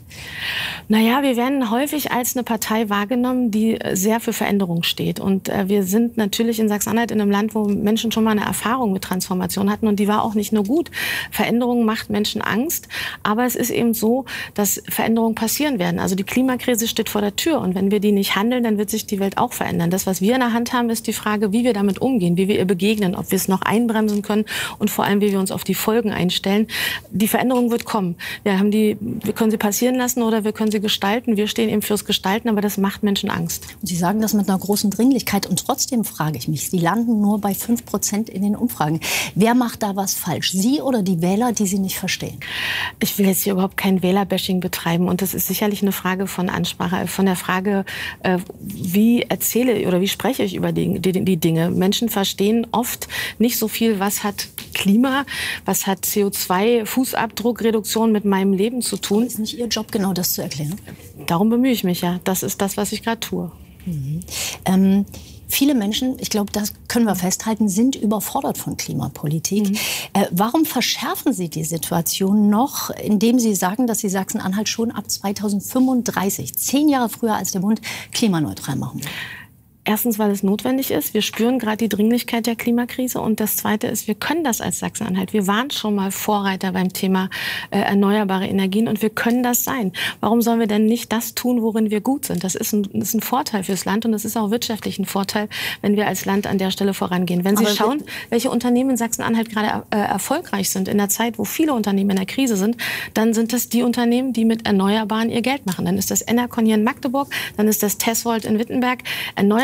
D: Naja, wir werden häufig als eine Partei wahrgenommen, die sehr für Veränderung steht. Und äh, wir sind natürlich in Sachsen-Anhalt in einem Land, wo Menschen schon mal eine Erfahrung mit Transformation hatten. Und die war auch nicht nur gut. Veränderung macht Menschen Angst. Aber es ist eben so, dass Veränderungen passieren werden. Also die Klimakrise steht vor der Tür. Und wenn wir die nicht handeln, dann wird sich die Welt auch verändern. Das, was wir in der Hand haben, ist die Frage, wie wir damit umgehen, wie wir ihr begegnen, ob wir es noch einbremsen können und vor allem, wie wir uns auf die Folgen einstellen. Die Veränderung wird kommen. Wir haben die, wir können sie passieren lassen oder wir können sie gestalten. Wir stehen eben fürs Gestalten, aber das macht Menschen Angst.
C: Und Sie sagen das mit einer großen Dringlichkeit. Und trotzdem frage ich mich, Sie landen nur bei fünf Prozent in den Umfragen. Wer macht da was falsch? Sie oder die Wähler, die Sie nicht verstehen?
D: Ich will jetzt hier überhaupt kein Wählerbashing betreiben. Und das ist sicherlich eine Frage von Ansprache, von der Frage, äh, wie erzähle oder wie spreche ich über die, die, die Dinge. Menschen verstehen oft nicht so viel, was hat Klima, was hat C O zwei Fußabdruckreduktion mit meinem Leben zu tun.
C: Ist nicht Ihr Job, genau das zu erklären?
D: Darum bemühe ich mich ja. Das ist das, was ich gerade tue.
C: Mhm. Ähm Viele Menschen, ich glaube, das können wir festhalten, sind überfordert von Klimapolitik. Mhm. Äh, warum verschärfen Sie die Situation noch, indem Sie sagen, dass Sie Sachsen-Anhalt schon ab zweitausendfünfunddreißig, zehn Jahre früher als der Bund, klimaneutral machen wollen?
D: Erstens, weil es notwendig ist. Wir spüren gerade die Dringlichkeit der Klimakrise. Und das Zweite ist, wir können das als Sachsen-Anhalt. Wir waren schon mal Vorreiter beim Thema äh, erneuerbare Energien und wir können das sein. Warum sollen wir denn nicht das tun, worin wir gut sind? Das ist ein, das ist ein Vorteil fürs Land und das ist auch wirtschaftlich ein Vorteil, wenn wir als Land an der Stelle vorangehen. Wenn Sie Aber schauen, welche Unternehmen in Sachsen-Anhalt gerade äh, erfolgreich sind in der Zeit, wo viele Unternehmen in der Krise sind, dann sind das die Unternehmen, die mit Erneuerbaren ihr Geld machen. Dann ist das Enercon hier in Magdeburg, dann ist das Tesvolt in Wittenberg. Erneuerbare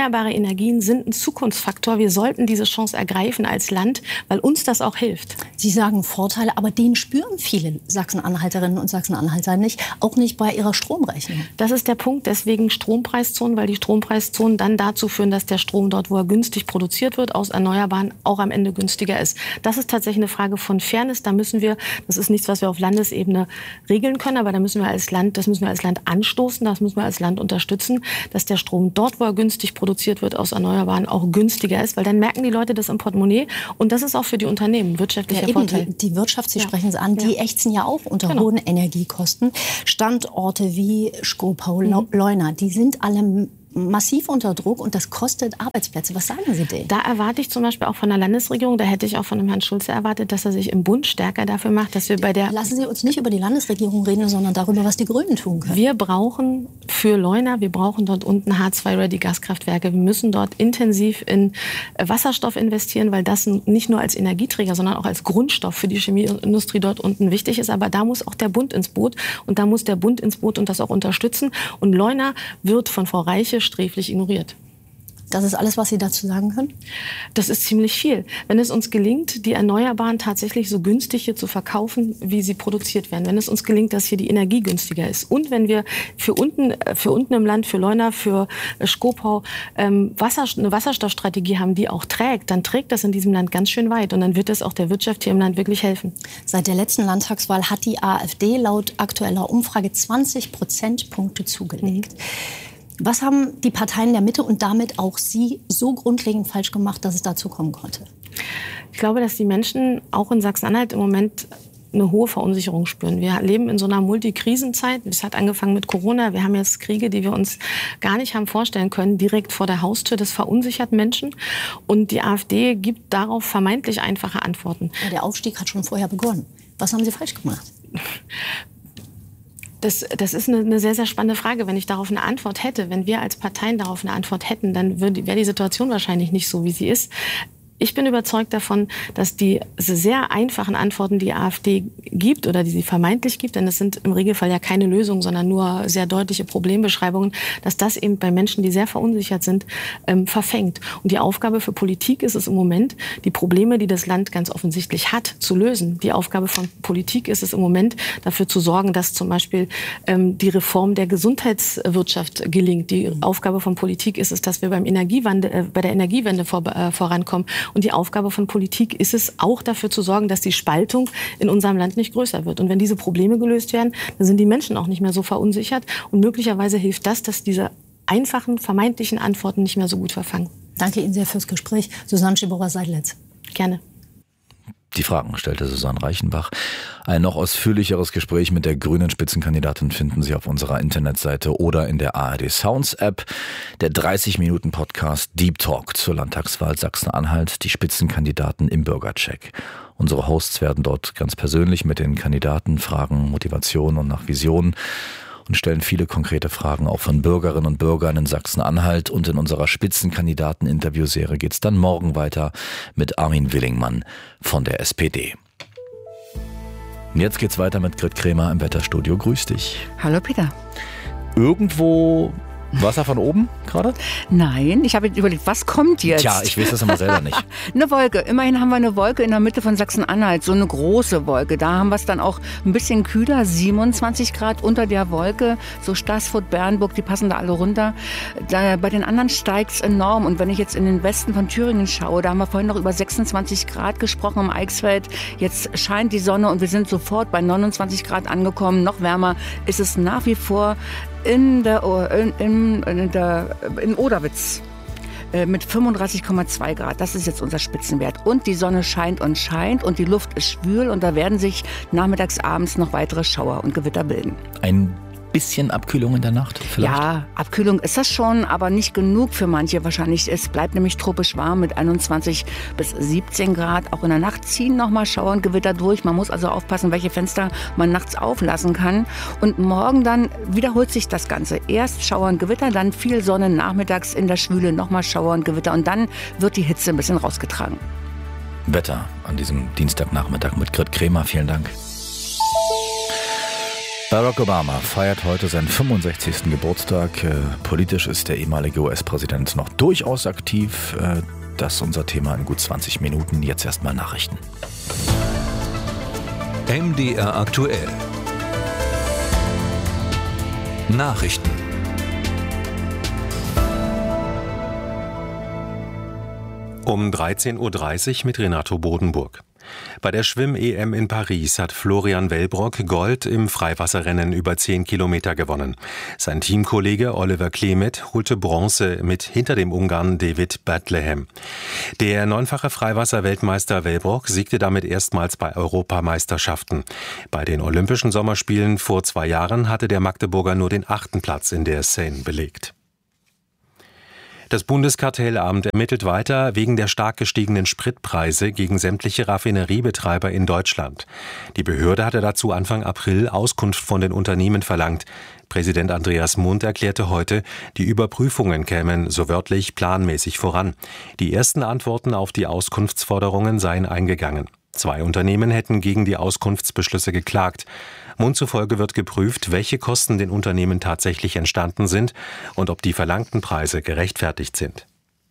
D: erneuerbare Energien sind ein Zukunftsfaktor. Wir sollten diese Chance ergreifen als Land, weil uns das auch hilft.
C: Sie sagen Vorteile, aber den spüren viele Sachsen-Anhalterinnen und Sachsen-Anhalter nicht, auch nicht bei ihrer Stromrechnung.
D: Das ist der Punkt, deswegen Strompreiszonen, weil die Strompreiszonen dann dazu führen, dass der Strom dort, wo er günstig produziert wird, aus Erneuerbaren auch am Ende günstiger ist. Das ist tatsächlich eine Frage von Fairness. Da müssen wir, das ist nichts, was wir auf Landesebene regeln können, aber da müssen wir als Land, das müssen wir als Land anstoßen, das müssen wir als Land unterstützen, dass der Strom dort, wo er günstig produziert wird, aus Erneuerbaren auch günstiger ist, weil dann merken die Leute das im Portemonnaie und das ist auch für die Unternehmen wirtschaftlicher
C: ja,
D: Vorteil.
C: Die, die Wirtschaft, Sie ja. sprechen es an, die
D: ja.
C: ächzen ja auch unter
D: genau.
C: hohen Energiekosten. Standorte wie Schkopau, mhm. Leuna, die sind alle massiv unter Druck und das kostet Arbeitsplätze. Was sagen Sie denen?
D: Da erwarte ich zum Beispiel auch von der Landesregierung, da hätte ich auch von dem Herrn Schulze erwartet, dass er sich im Bund stärker dafür macht, dass wir bei der...
C: Lassen Sie uns nicht über die Landesregierung reden, sondern darüber, was die Grünen tun können.
D: Wir brauchen für Leuna, wir brauchen dort unten H zwei Ready Gaskraftwerke. Wir müssen dort intensiv in Wasserstoff investieren, weil das nicht nur als Energieträger, sondern auch als Grundstoff für die Chemieindustrie dort unten wichtig ist. Aber da muss auch der Bund ins Boot und da muss der Bund ins Boot und das auch unterstützen. Und Leuna wird von Frau Reiche sträflich ignoriert.
C: Das ist alles, was Sie dazu sagen können?
D: Das ist ziemlich viel. Wenn es uns gelingt, die Erneuerbaren tatsächlich so günstig hier zu verkaufen, wie sie produziert werden, wenn es uns gelingt, dass hier die Energie günstiger ist und wenn wir für unten, für unten im Land, für Leuna, für Schkopau ähm, Wasser, eine Wasserstoffstrategie haben, die auch trägt, dann trägt das in diesem Land ganz schön weit und dann wird es auch der Wirtschaft hier im Land wirklich helfen.
C: Seit der letzten Landtagswahl hat die AfD laut aktueller Umfrage zwanzig Prozentpunkte zugelegt. Mhm. Was haben die Parteien der Mitte und damit auch Sie so grundlegend falsch gemacht, dass es dazu kommen konnte?
D: Ich glaube, dass die Menschen auch in Sachsen-Anhalt im Moment eine hohe Verunsicherung spüren. Wir leben in so einer Multikrisenzeit. Es hat angefangen mit Corona. Wir haben jetzt Kriege, die wir uns gar nicht haben vorstellen können, direkt vor der Haustür. Das verunsichert Menschen. Und die AfD gibt darauf vermeintlich einfache Antworten.
C: Ja, der Aufstieg hat schon vorher begonnen. Was haben Sie falsch gemacht?
D: Das, das ist eine, eine sehr, sehr spannende Frage. Wenn ich darauf eine Antwort hätte, wenn wir als Parteien darauf eine Antwort hätten, dann würde, wäre die Situation wahrscheinlich nicht so, wie sie ist. Ich bin überzeugt davon, dass die sehr einfachen Antworten, die die AfD gibt oder die sie vermeintlich gibt, denn es sind im Regelfall ja keine Lösungen, sondern nur sehr deutliche Problembeschreibungen, dass das eben bei Menschen, die sehr verunsichert sind, ähm, verfängt. Und die Aufgabe für Politik ist es im Moment, die Probleme, die das Land ganz offensichtlich hat, zu lösen. Die Aufgabe von Politik ist es im Moment, dafür zu sorgen, dass zum Beispiel ähm, die Reform der Gesundheitswirtschaft gelingt. Die Aufgabe von Politik ist es, dass wir beim Energiewandel, äh, bei der Energiewende vor, äh, vorankommen. Und die Aufgabe von Politik ist es, auch dafür zu sorgen, dass die Spaltung in unserem Land nicht größer wird. Und wenn diese Probleme gelöst werden, dann sind die Menschen auch nicht mehr so verunsichert. Und möglicherweise hilft das, dass diese einfachen, vermeintlichen Antworten nicht mehr so gut verfangen.
C: Danke Ihnen sehr fürs Gespräch. Susanne Schiborer-Seidlitz.
D: Gerne.
A: Die Fragen stellte Susanne Reichenbach. Ein noch ausführlicheres Gespräch mit der grünen Spitzenkandidatin finden Sie auf unserer Internetseite oder in der A R D Sounds App. Der dreißig Minuten Podcast Deep Talk zur Landtagswahl Sachsen-Anhalt, die Spitzenkandidaten im Bürgercheck. Unsere Hosts werden dort ganz persönlich mit den Kandidaten fragen, Motivation und nach Visionen und stellen viele konkrete Fragen auch von Bürgerinnen und Bürgern in Sachsen-Anhalt. Und in unserer Spitzenkandidaten-Interviewserie geht es dann morgen weiter mit Armin Willingmann von der S P D. Und jetzt geht's weiter mit Grit Kremer im Wetterstudio. Grüß dich.
L: Hallo Peter.
A: Irgendwo Wasser von oben gerade?
L: Nein, ich habe überlegt, was kommt jetzt?
A: Tja, ich weiß das immer selber nicht.
L: Eine Wolke. Immerhin haben wir eine Wolke in der Mitte von Sachsen-Anhalt. So eine große Wolke. Da haben wir es dann auch ein bisschen kühler. siebenundzwanzig Grad unter der Wolke. So Stassfurt, Bernburg, die passen da alle runter. Da, bei den anderen steigt es enorm. Und wenn ich jetzt in den Westen von Thüringen schaue, da haben wir vorhin noch über sechsundzwanzig Grad gesprochen im Eichsfeld. Jetzt scheint die Sonne und wir sind sofort bei neunundzwanzig Grad angekommen. Noch wärmer ist es nach wie vor in der, in, in, in der in Oderwitz äh, mit fünfunddreißig Komma zwei Grad. Das ist jetzt unser Spitzenwert. Und die Sonne scheint und scheint und die Luft ist schwül und da werden sich nachmittags, abends noch weitere Schauer und Gewitter bilden.
A: Ein bisschen Abkühlung in der Nacht vielleicht?
L: Ja, Abkühlung ist das schon, aber nicht genug für manche wahrscheinlich. Es bleibt nämlich tropisch warm mit einundzwanzig bis siebzehn Grad. Auch in der Nacht ziehen nochmal Schauer und Gewitter durch. Man muss also aufpassen, welche Fenster man nachts auflassen kann. Und morgen dann wiederholt sich das Ganze. Erst Schauer und Gewitter, dann viel Sonne, nachmittags in der Schwüle nochmal Schauer und Gewitter. Und dann wird die Hitze ein bisschen rausgetragen.
A: Wetter an diesem Dienstagnachmittag mit Grit Kremer. Vielen Dank. Barack Obama feiert heute seinen fünfundsechzigsten Geburtstag. Äh, politisch ist der ehemalige U S-Präsident noch durchaus aktiv. Äh, das ist unser Thema in gut zwanzig Minuten. Jetzt erstmal Nachrichten.
F: M D R aktuell. Nachrichten.
N: Um dreizehn Uhr dreißig mit Renato Bodenburg. Bei der Schwimm-E M in Paris hat Florian Wellbrock Gold im Freiwasserrennen über zehn Kilometer gewonnen. Sein Teamkollege Oliver Klemet holte Bronze mit hinter dem Ungarn David Bethlehem. Der neunfache Freiwasser-Weltmeister Wellbrock siegte damit erstmals bei Europameisterschaften. Bei den Olympischen Sommerspielen vor zwei Jahren hatte der Magdeburger nur den achten Platz in der Seine belegt. Das Bundeskartellamt ermittelt weiter wegen der stark gestiegenen Spritpreise gegen sämtliche Raffineriebetreiber in Deutschland. Die Behörde hatte dazu Anfang April Auskunft von den Unternehmen verlangt. Präsident Andreas Mund erklärte heute, die Überprüfungen kämen so wörtlich planmäßig voran. Die ersten Antworten auf die Auskunftsforderungen seien eingegangen. Zwei Unternehmen hätten gegen die Auskunftsbeschlüsse geklagt. Mund zufolge wird geprüft, welche Kosten den Unternehmen tatsächlich entstanden sind und ob die verlangten Preise gerechtfertigt sind.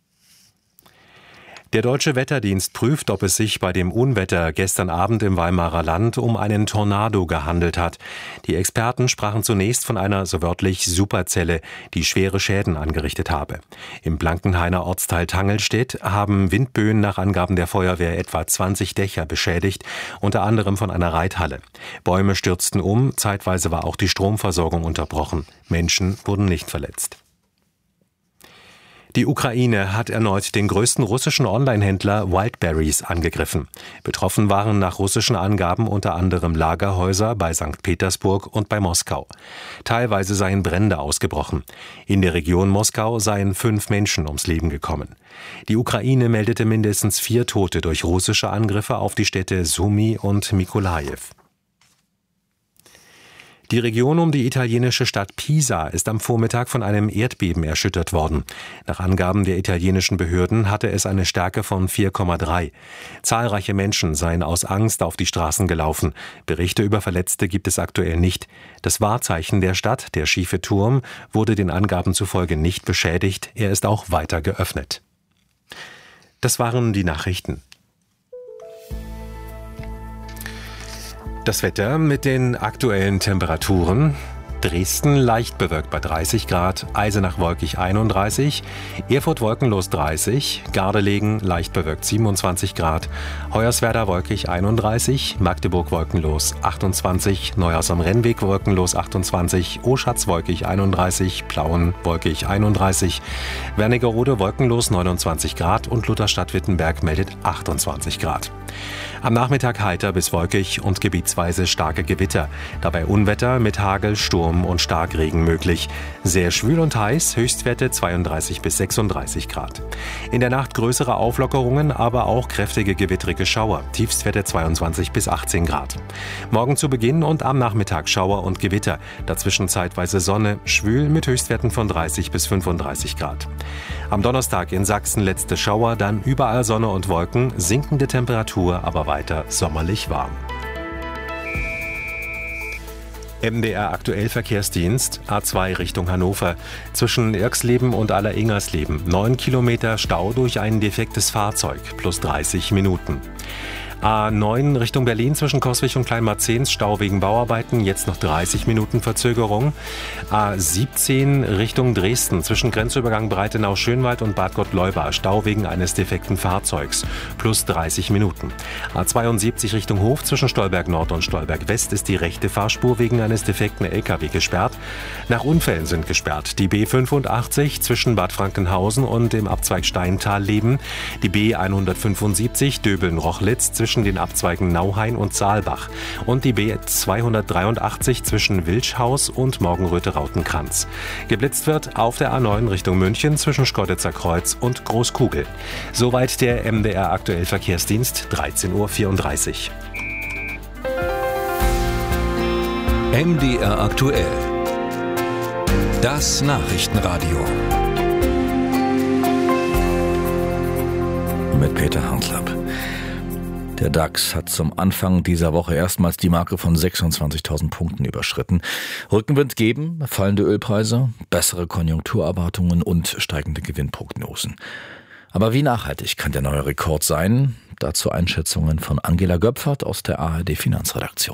N: Der Deutsche Wetterdienst prüft, ob es sich bei dem Unwetter gestern Abend im Weimarer Land um einen Tornado gehandelt hat. Die Experten sprachen zunächst von einer so wörtlich Superzelle, die schwere Schäden angerichtet habe. Im Blankenhainer Ortsteil Tangelstedt haben Windböen nach Angaben der Feuerwehr etwa zwanzig Dächer beschädigt, unter anderem von einer Reithalle. Bäume stürzten um, zeitweise war auch die Stromversorgung unterbrochen. Menschen wurden nicht verletzt. Die Ukraine hat erneut den größten russischen Online-Händler Wildberries angegriffen. Betroffen waren nach russischen Angaben unter anderem Lagerhäuser bei Sankt Petersburg und bei Moskau. Teilweise seien Brände ausgebrochen. In der Region Moskau seien fünf Menschen ums Leben gekommen. Die Ukraine meldete mindestens vier Tote durch russische Angriffe auf die Städte Sumy und Mykolajiw. Die Region um die italienische Stadt Pisa ist am Vormittag von einem Erdbeben erschüttert worden. Nach Angaben der italienischen Behörden hatte es eine Stärke von vier Komma drei. Zahlreiche Menschen seien aus Angst auf die Straßen gelaufen. Berichte über Verletzte gibt es aktuell nicht. Das Wahrzeichen der Stadt, der schiefe Turm, wurde den Angaben zufolge nicht beschädigt. Er ist auch weiter geöffnet. Das waren die Nachrichten. Das Wetter mit den aktuellen Temperaturen. Dresden leicht bewölkt bei dreißig Grad, Eisenach wolkig einunddreißig, Erfurt wolkenlos dreißig, Gardelegen leicht bewölkt siebenundzwanzig Grad, Hoyerswerda wolkig einunddreißig, Magdeburg wolkenlos achtundzwanzig, Neuhaus am Rennweg wolkenlos achtundzwanzig, Oschatz wolkig einunddreißig, Plauen wolkig einunddreißig, Wernigerode wolkenlos neunundzwanzig Grad und Lutherstadt-Wittenberg meldet achtundzwanzig Grad. Am Nachmittag heiter bis wolkig und gebietsweise starke Gewitter. Dabei Unwetter mit Hagel, Sturm und Starkregen möglich. Sehr schwül und heiß, Höchstwerte zweiunddreißig bis sechsunddreißig Grad. In der Nacht größere Auflockerungen, aber auch kräftige gewittrige Schauer. Tiefstwerte zweiundzwanzig bis achtzehn Grad. Morgen zu Beginn und am Nachmittag Schauer und Gewitter. Dazwischen zeitweise Sonne, schwül mit Höchstwerten von dreißig bis fünfunddreißig Grad. Am Donnerstag in Sachsen letzte Schauer, dann überall Sonne und Wolken, sinkende Temperatur, aber weiter sommerlich warm. M D R aktuell Verkehrsdienst, A zwei Richtung Hannover. Zwischen Irxleben und Alleringers-Leben neun Kilometer Stau durch ein defektes Fahrzeug, plus dreißig Minuten. A neun Richtung Berlin zwischen Coswig und Kleinmarzens, Stau wegen Bauarbeiten, jetzt noch dreißig Minuten Verzögerung. A siebzehn Richtung Dresden zwischen Grenzübergang Breitenau-Schönwald und Bad Gott-Leuba, Stau wegen eines defekten Fahrzeugs, plus dreißig Minuten. A zweiundsiebzig Richtung Hof zwischen Stolberg Nord und Stolberg West ist die rechte Fahrspur wegen eines defekten L K W gesperrt. Nach Unfällen sind gesperrt die B fünfundachtzig zwischen Bad Frankenhausen und dem Abzweig Steintal-Leben, die B hundertfünfundsiebzig Döbeln-Rochlitz zwischen den Abzweigen Nauhain und Saalbach und die B zweihundertdreiundachtzig zwischen Wilschhaus und Morgenröte-Rautenkranz. Geblitzt wird auf der A neun Richtung München zwischen Schkeuditzer Kreuz und Großkugel. Soweit der M D R aktuell Verkehrsdienst, dreizehn Uhr vierunddreißig.
F: M D R aktuell. Das Nachrichtenradio.
A: Mit Peter Hartlapp. Der DAX hat zum Anfang dieser Woche erstmals die Marke von sechsundzwanzigtausend Punkten überschritten. Rückenwind geben fallende Ölpreise, bessere Konjunkturerwartungen und steigende Gewinnprognosen. Aber wie nachhaltig kann der neue Rekord sein? Dazu Einschätzungen von Angela Göpfert aus der A R D Finanzredaktion.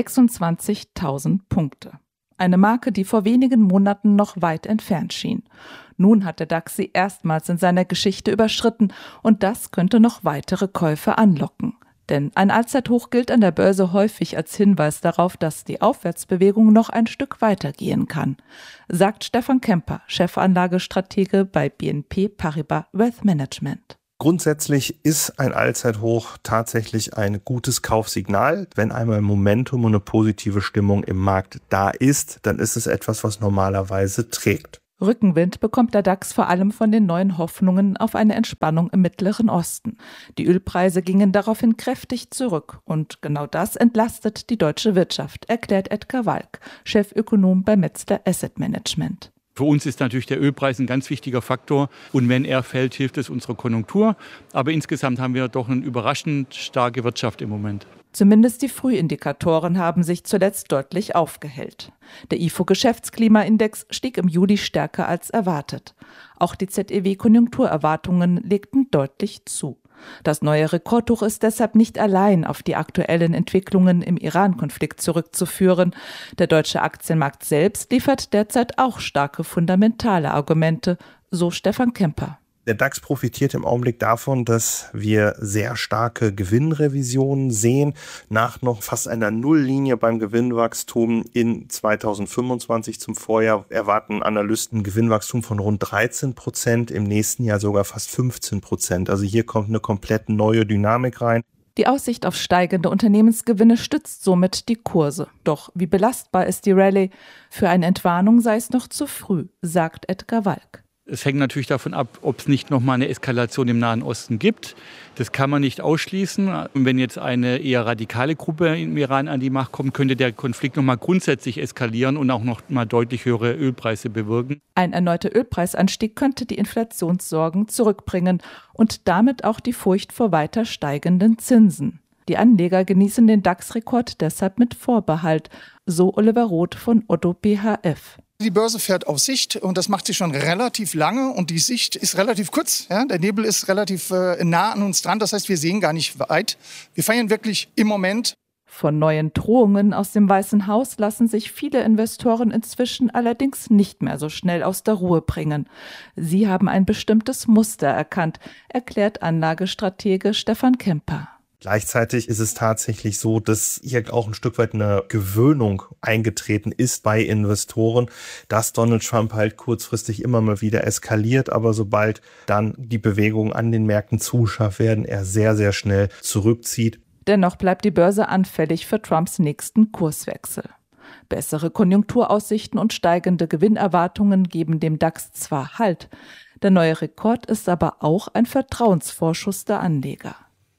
B: sechsundzwanzigtausend Punkte. Eine Marke, die vor wenigen Monaten noch weit entfernt schien. Nun hat der DAX sie erstmals in seiner Geschichte überschritten und das könnte noch weitere Käufe anlocken. Denn ein Allzeithoch gilt an der Börse häufig als Hinweis darauf, dass die Aufwärtsbewegung noch ein Stück weitergehen kann, sagt Stefan Kemper, Chefanlagestratege bei B N P Paribas Wealth Management.
E: Grundsätzlich ist ein Allzeithoch tatsächlich ein gutes Kaufsignal. Wenn einmal Momentum und eine positive Stimmung im Markt da ist, dann ist es etwas, was normalerweise trägt.
B: Rückenwind bekommt der DAX vor allem von den neuen Hoffnungen auf eine Entspannung im Mittleren Osten. Die Ölpreise gingen daraufhin kräftig zurück und genau das entlastet die deutsche Wirtschaft, erklärt Edgar Walk, Chefökonom bei Metzler Asset Management.
I: Für uns ist natürlich der Ölpreis ein ganz wichtiger Faktor und wenn er fällt, hilft es unserer Konjunktur. Aber insgesamt haben wir doch eine überraschend starke Wirtschaft im Moment.
B: Zumindest die Frühindikatoren haben sich zuletzt deutlich aufgehellt. Der I F O-Geschäftsklimaindex stieg im Juli stärker als erwartet. Auch die Z E W-Konjunkturerwartungen legten deutlich zu. Das neue Rekordhoch ist deshalb nicht allein auf die aktuellen Entwicklungen im Iran-Konflikt zurückzuführen. Der deutsche Aktienmarkt selbst liefert derzeit auch starke fundamentale Argumente, so Stefan Kemper.
E: Der DAX profitiert im Augenblick davon, dass wir sehr starke Gewinnrevisionen sehen. Nach noch fast einer Nulllinie beim Gewinnwachstum in zweitausendfünfundzwanzig zum Vorjahr erwarten Analysten ein Gewinnwachstum von rund dreizehn Prozent, im nächsten Jahr sogar fast fünfzehn Prozent. Also hier kommt eine komplett neue Dynamik rein.
B: Die Aussicht auf steigende Unternehmensgewinne stützt somit die Kurse. Doch wie belastbar ist die Rallye? Für eine Entwarnung sei es noch zu früh, sagt Edgar Walk.
I: Es hängt natürlich davon ab, ob es nicht nochmal eine Eskalation im Nahen Osten gibt. Das kann man nicht ausschließen. Und wenn jetzt eine eher radikale Gruppe im Iran an die Macht kommt, könnte der Konflikt nochmal grundsätzlich eskalieren und auch noch mal deutlich höhere Ölpreise bewirken.
B: Ein erneuter Ölpreisanstieg könnte die Inflationssorgen zurückbringen und damit auch die Furcht vor weiter steigenden Zinsen. Die Anleger genießen den DAX-Rekord deshalb mit Vorbehalt, so Oliver Roth von Otto B H F.
X: Die Börse fährt auf Sicht und das macht sie schon relativ lange und die Sicht ist relativ kurz. Ja? Der Nebel ist relativ äh, nah an uns dran, das heißt, wir sehen gar nicht weit. Wir feiern wirklich im Moment.
B: Von neuen Drohungen aus dem Weißen Haus lassen sich viele Investoren inzwischen allerdings nicht mehr so schnell aus der Ruhe bringen. Sie haben ein bestimmtes Muster erkannt, erklärt Anlagestratege Stefan Kemper.
E: Gleichzeitig ist es tatsächlich so, dass hier auch ein Stück weit eine Gewöhnung eingetreten ist bei Investoren, dass Donald Trump halt kurzfristig immer mal wieder eskaliert, aber sobald dann die Bewegungen an den Märkten zu scharf werden, er sehr, sehr schnell zurückzieht.
B: Dennoch bleibt die Börse anfällig für Trumps nächsten Kurswechsel. Bessere Konjunkturaussichten und steigende Gewinnerwartungen geben dem DAX zwar Halt, der neue Rekord ist aber auch ein Vertrauensvorschuss der Anleger.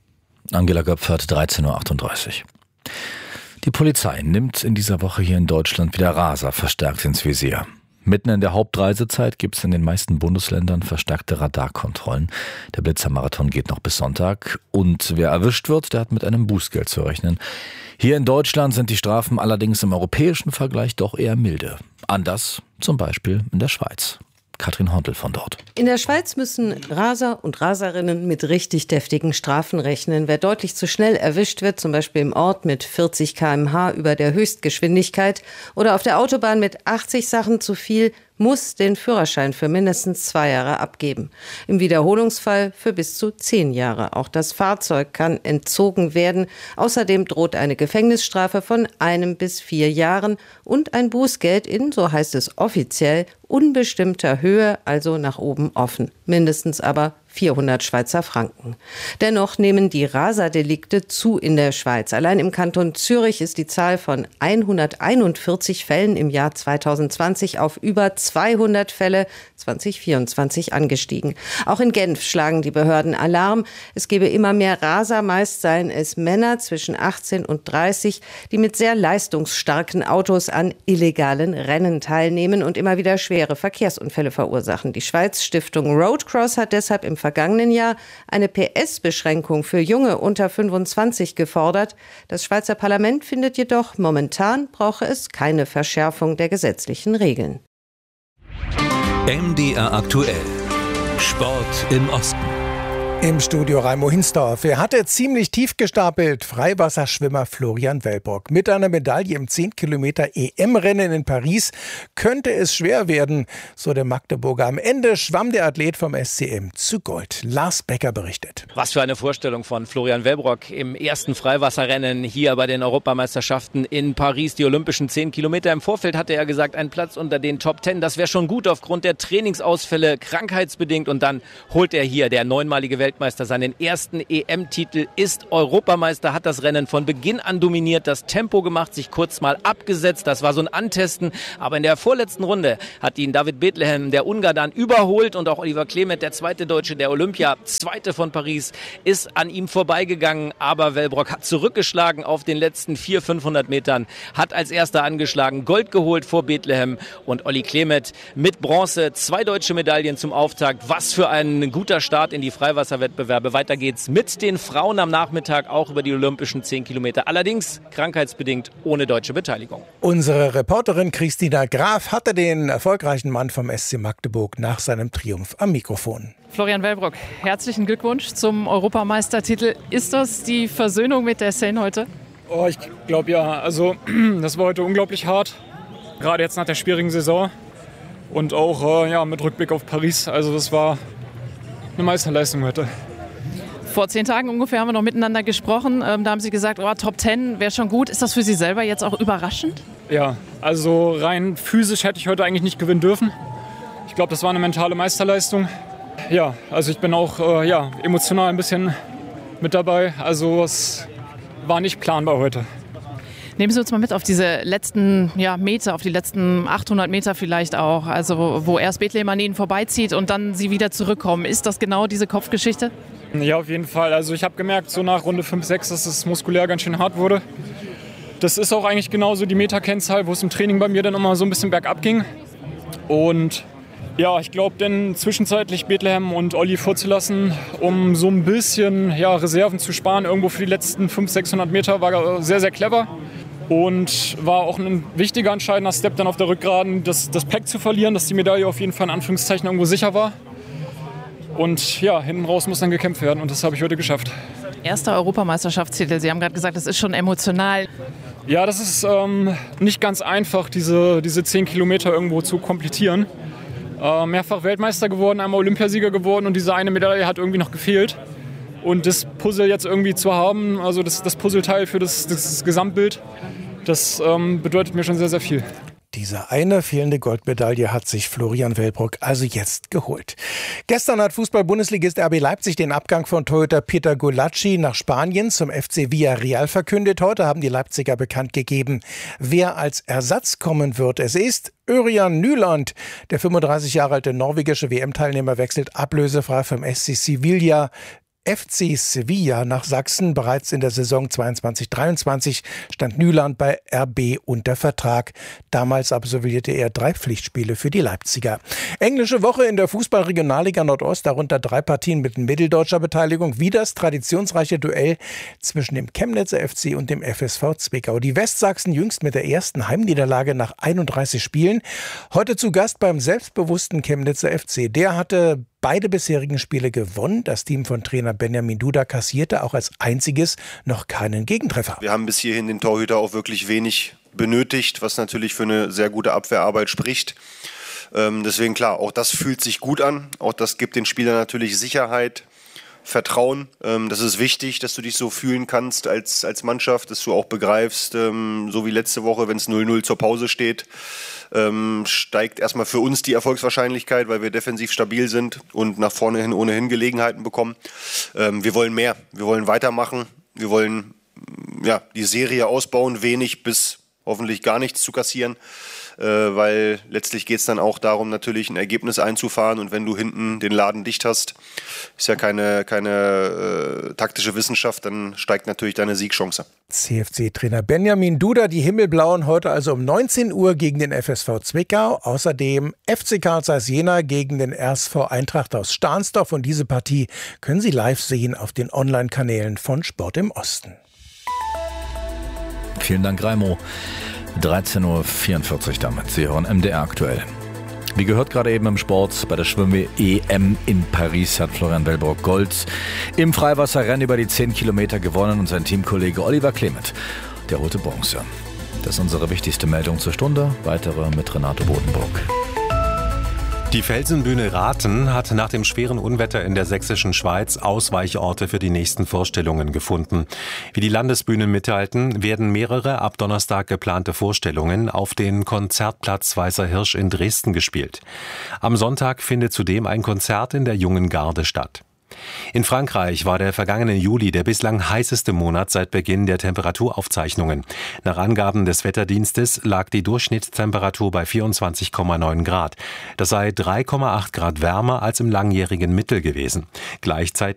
A: Angela Göpfert, dreizehn Uhr achtunddreißig. Die Polizei nimmt in dieser Woche hier in Deutschland wieder Raser verstärkt ins Visier. Mitten in der Hauptreisezeit gibt es in den meisten Bundesländern verstärkte Radarkontrollen. Der Blitzermarathon geht noch bis Sonntag. Und wer erwischt wird, der hat mit einem Bußgeld zu rechnen. Hier in Deutschland sind die Strafen allerdings im europäischen Vergleich doch eher milde. Anders zum Beispiel in der Schweiz. Katrin Hondel von dort.
Y: In der Schweiz müssen Raser und Raserinnen mit richtig deftigen Strafen rechnen. Wer deutlich zu schnell erwischt wird, zum Beispiel im Ort mit vierzig Kilometer pro Stunde über der Höchstgeschwindigkeit oder auf der Autobahn mit achtzig Sachen zu viel, muss den Führerschein für mindestens zwei Jahre abgeben. Im Wiederholungsfall für bis zu zehn Jahre. Auch das Fahrzeug kann entzogen werden. Außerdem droht eine Gefängnisstrafe von einem bis vier Jahren und ein Bußgeld in, so heißt es offiziell, unbestimmter Höhe, also nach oben offen. Mindestens aber vierhundert Schweizer Franken. Dennoch nehmen die Raserdelikte zu in der Schweiz. Allein im Kanton Zürich ist die Zahl von hunderteinundvierzig Fällen im Jahr zweitausendzwanzig auf über zweihundert Fälle zwanzig vierundzwanzig angestiegen. Auch in Genf schlagen die Behörden Alarm. Es gebe immer mehr Raser, meist seien es Männer zwischen achtzehn und dreißig, die mit sehr leistungsstarken Autos an illegalen Rennen teilnehmen und immer wieder schwere Verkehrsunfälle verursachen. Die Schweiz Stiftung Roadcross hat deshalb im vergangenen Jahr eine P S-Beschränkung für Junge unter fünfundzwanzig gefordert. Das Schweizer Parlament findet jedoch, momentan brauche es keine Verschärfung der gesetzlichen Regeln.
F: M D R aktuell. Sport im Osten.
G: Im Studio Raimo Hinsdorf. Er hatte ziemlich tief gestapelt. Freiwasserschwimmer Florian Wellbrock. Mit einer Medaille im zehn Kilometer E M-Rennen in Paris könnte es schwer werden, so der Magdeburger. Am Ende schwamm der Athlet vom S C M zu Gold. Lars Becker berichtet.
O: Was für eine Vorstellung von Florian Wellbrock im ersten Freiwasserrennen hier bei den Europameisterschaften in Paris. Die olympischen zehn Kilometer. Im Vorfeld hatte er gesagt, ein Platz unter den Top Ten. Das wäre schon gut aufgrund der Trainingsausfälle, krankheitsbedingt. Und dann holt er hier, der neunmalige Weltmeister, Weltmeister, seinen ersten E M-Titel, ist Europameister, hat das Rennen von Beginn an dominiert, das Tempo gemacht, sich kurz mal abgesetzt, das war so ein Antesten, aber in der vorletzten Runde hat ihn David Bethlehem, der Ungar, dann überholt und auch Oliver Klemet, der zweite Deutsche der Olympia, zweite von Paris, ist an ihm vorbeigegangen, aber Wellbrock hat zurückgeschlagen auf den letzten vierhundert, fünfhundert Metern, hat als erster angeschlagen, Gold geholt vor Bethlehem und Olli Klemet mit Bronze, zwei deutsche Medaillen zum Auftakt, was für ein guter Start in die Freiwasser Wettbewerbe. Weiter geht's mit den Frauen am Nachmittag auch über die olympischen zehn Kilometer. Allerdings krankheitsbedingt ohne deutsche Beteiligung.
G: Unsere Reporterin Christina Graf hatte den erfolgreichen Mann vom S C Magdeburg nach seinem Triumph am Mikrofon.
H: Florian Wellbrock, herzlichen Glückwunsch zum Europameistertitel. Ist das die Versöhnung mit der Seine heute?
J: Oh, ich glaube ja. Also das war heute unglaublich hart. Gerade jetzt nach der schwierigen Saison. Und auch äh, ja, mit Rückblick auf Paris. Also das war eine Meisterleistung heute.
H: Vor zehn Tagen ungefähr haben wir noch miteinander gesprochen. Ähm, da haben Sie gesagt, oh, Top Ten wäre schon gut. Ist das für Sie selber jetzt auch überraschend?
J: Ja, also rein physisch hätte ich heute eigentlich nicht gewinnen dürfen. Ich glaube, das war eine mentale Meisterleistung. Ja, also ich bin auch äh, ja, emotional ein bisschen mit dabei. Also es war nicht planbar heute.
H: Nehmen Sie uns mal mit auf diese letzten ja, Meter, auf die letzten achthundert Meter vielleicht auch, also wo erst Bethlehem an Ihnen vorbeizieht und dann Sie wieder zurückkommen. Ist das genau diese Kopfgeschichte?
J: Ja, auf jeden Fall. Also ich habe gemerkt, so nach Runde fünf, sechs, dass es muskulär ganz schön hart wurde. Das ist auch eigentlich genauso die Meterkennzahl, wo es im Training bei mir dann immer so ein bisschen bergab ging. Und ja, ich glaube, dann zwischenzeitlich Bethlehem und Olli vorzulassen, um so ein bisschen ja, Reserven zu sparen, irgendwo für die letzten fünfhundert, sechshundert Meter, war sehr, sehr clever. Und war auch ein wichtiger, entscheidender Step dann auf der Rückgeraden, das, das Pack zu verlieren, dass die Medaille auf jeden Fall in Anführungszeichen irgendwo sicher war. Und ja, hinten raus muss dann gekämpft werden und das habe ich heute geschafft.
H: Erster Europameisterschaftstitel, Sie haben gerade gesagt, das ist schon emotional.
J: Ja, das ist ähm, nicht ganz einfach, diese, diese zehn Kilometer irgendwo zu komplettieren. Äh, mehrfach Weltmeister geworden, einmal Olympiasieger geworden und diese eine Medaille hat irgendwie noch gefehlt. Und das Puzzle jetzt irgendwie zu haben, also das, das Puzzleteil für das, das Gesamtbild, das ähm, bedeutet mir schon sehr, sehr viel.
G: Diese eine fehlende Goldmedaille hat sich Florian Wellbrock also jetzt geholt. Gestern hat Fußball-Bundesligist R B Leipzig den Abgang von Torhüter Peter Gulacsi nach Spanien zum F C Villarreal verkündet. Heute haben die Leipziger bekannt gegeben, wer als Ersatz kommen wird. Es ist Örjan Nyland. Der fünfunddreißig Jahre alte norwegische W M-Teilnehmer wechselt ablösefrei vom S C Sevilla F C Sevilla nach Sachsen. Bereits in der Saison zweiundzwanzig dreiundzwanzig stand Nyland bei R B unter Vertrag. Damals absolvierte er drei Pflichtspiele für die Leipziger. Englische Woche in der Fußball-Regionalliga Nordost, darunter drei Partien mit mitteldeutscher Beteiligung, wie das traditionsreiche Duell zwischen dem Chemnitzer F C und dem F S V Zwickau. Die Westsachsen jüngst mit der ersten Heimniederlage nach einunddreißig Spielen. Heute zu Gast beim selbstbewussten Chemnitzer F C. Der hatte beide bisherigen Spiele gewonnen. Das Team von Trainer Benjamin Duda kassierte auch als einziges noch keinen Gegentreffer.
K: Wir haben bis hierhin den Torhüter auch wirklich wenig benötigt, was natürlich für eine sehr gute Abwehrarbeit spricht. Ähm, deswegen klar, auch das fühlt sich gut an. Auch das gibt den Spielern natürlich Sicherheit, Vertrauen. Ähm, das ist wichtig, dass du dich so fühlen kannst als, als Mannschaft, dass du auch begreifst, ähm, so wie letzte Woche, wenn es null null zur Pause steht, ähm, steigt erstmal für uns die Erfolgswahrscheinlichkeit, weil wir defensiv stabil sind und nach vorne hin ohnehin Gelegenheiten bekommen. Ähm, wir wollen mehr, wir wollen weitermachen, wir wollen ja, die Serie ausbauen, wenig bis hoffentlich gar nichts zu kassieren, äh, weil letztlich geht es dann auch darum, natürlich ein Ergebnis einzufahren und wenn du hinten den Laden dicht hast, ist ja keine, keine äh, taktische Wissenschaft, dann steigt natürlich deine Siegchance.
G: C F C-Trainer Benjamin Duda, die Himmelblauen heute also um neunzehn Uhr gegen den F S V Zwickau. Außerdem F C Carl Zeiss Jena gegen den R S V Eintracht aus Stahnsdorf. Und diese Partie können Sie live sehen auf den Online-Kanälen von Sport im Osten.
A: Vielen Dank, Raimo. dreizehn Uhr vierundvierzig damit. Sie hören M D R aktuell. Wie gehört gerade eben im Sport, bei der Schwimm-E M in Paris hat Florian Wellbrock Gold im Freiwasserrennen über die zehn Kilometer gewonnen und sein Teamkollege Oliver Clement, der holte Bronze. Das ist unsere wichtigste Meldung zur Stunde. Weitere mit Renato Bodenburg.
N: Die Felsenbühne Rathen hat nach dem schweren Unwetter in der sächsischen Schweiz Ausweichorte für die nächsten Vorstellungen gefunden. Wie die Landesbühnen mitteilten, werden mehrere ab Donnerstag geplante Vorstellungen auf den Konzertplatz Weißer Hirsch in Dresden gespielt. Am Sonntag findet zudem ein Konzert in der Jungen Garde statt. In Frankreich war der vergangene Juli der bislang heißeste Monat seit Beginn der Temperaturaufzeichnungen. Nach Angaben des Wetterdienstes lag die Durchschnittstemperatur bei vierundzwanzig Komma neun Grad. Das sei drei Komma acht Grad wärmer als im langjährigen Mittel gewesen. Gleichzeitig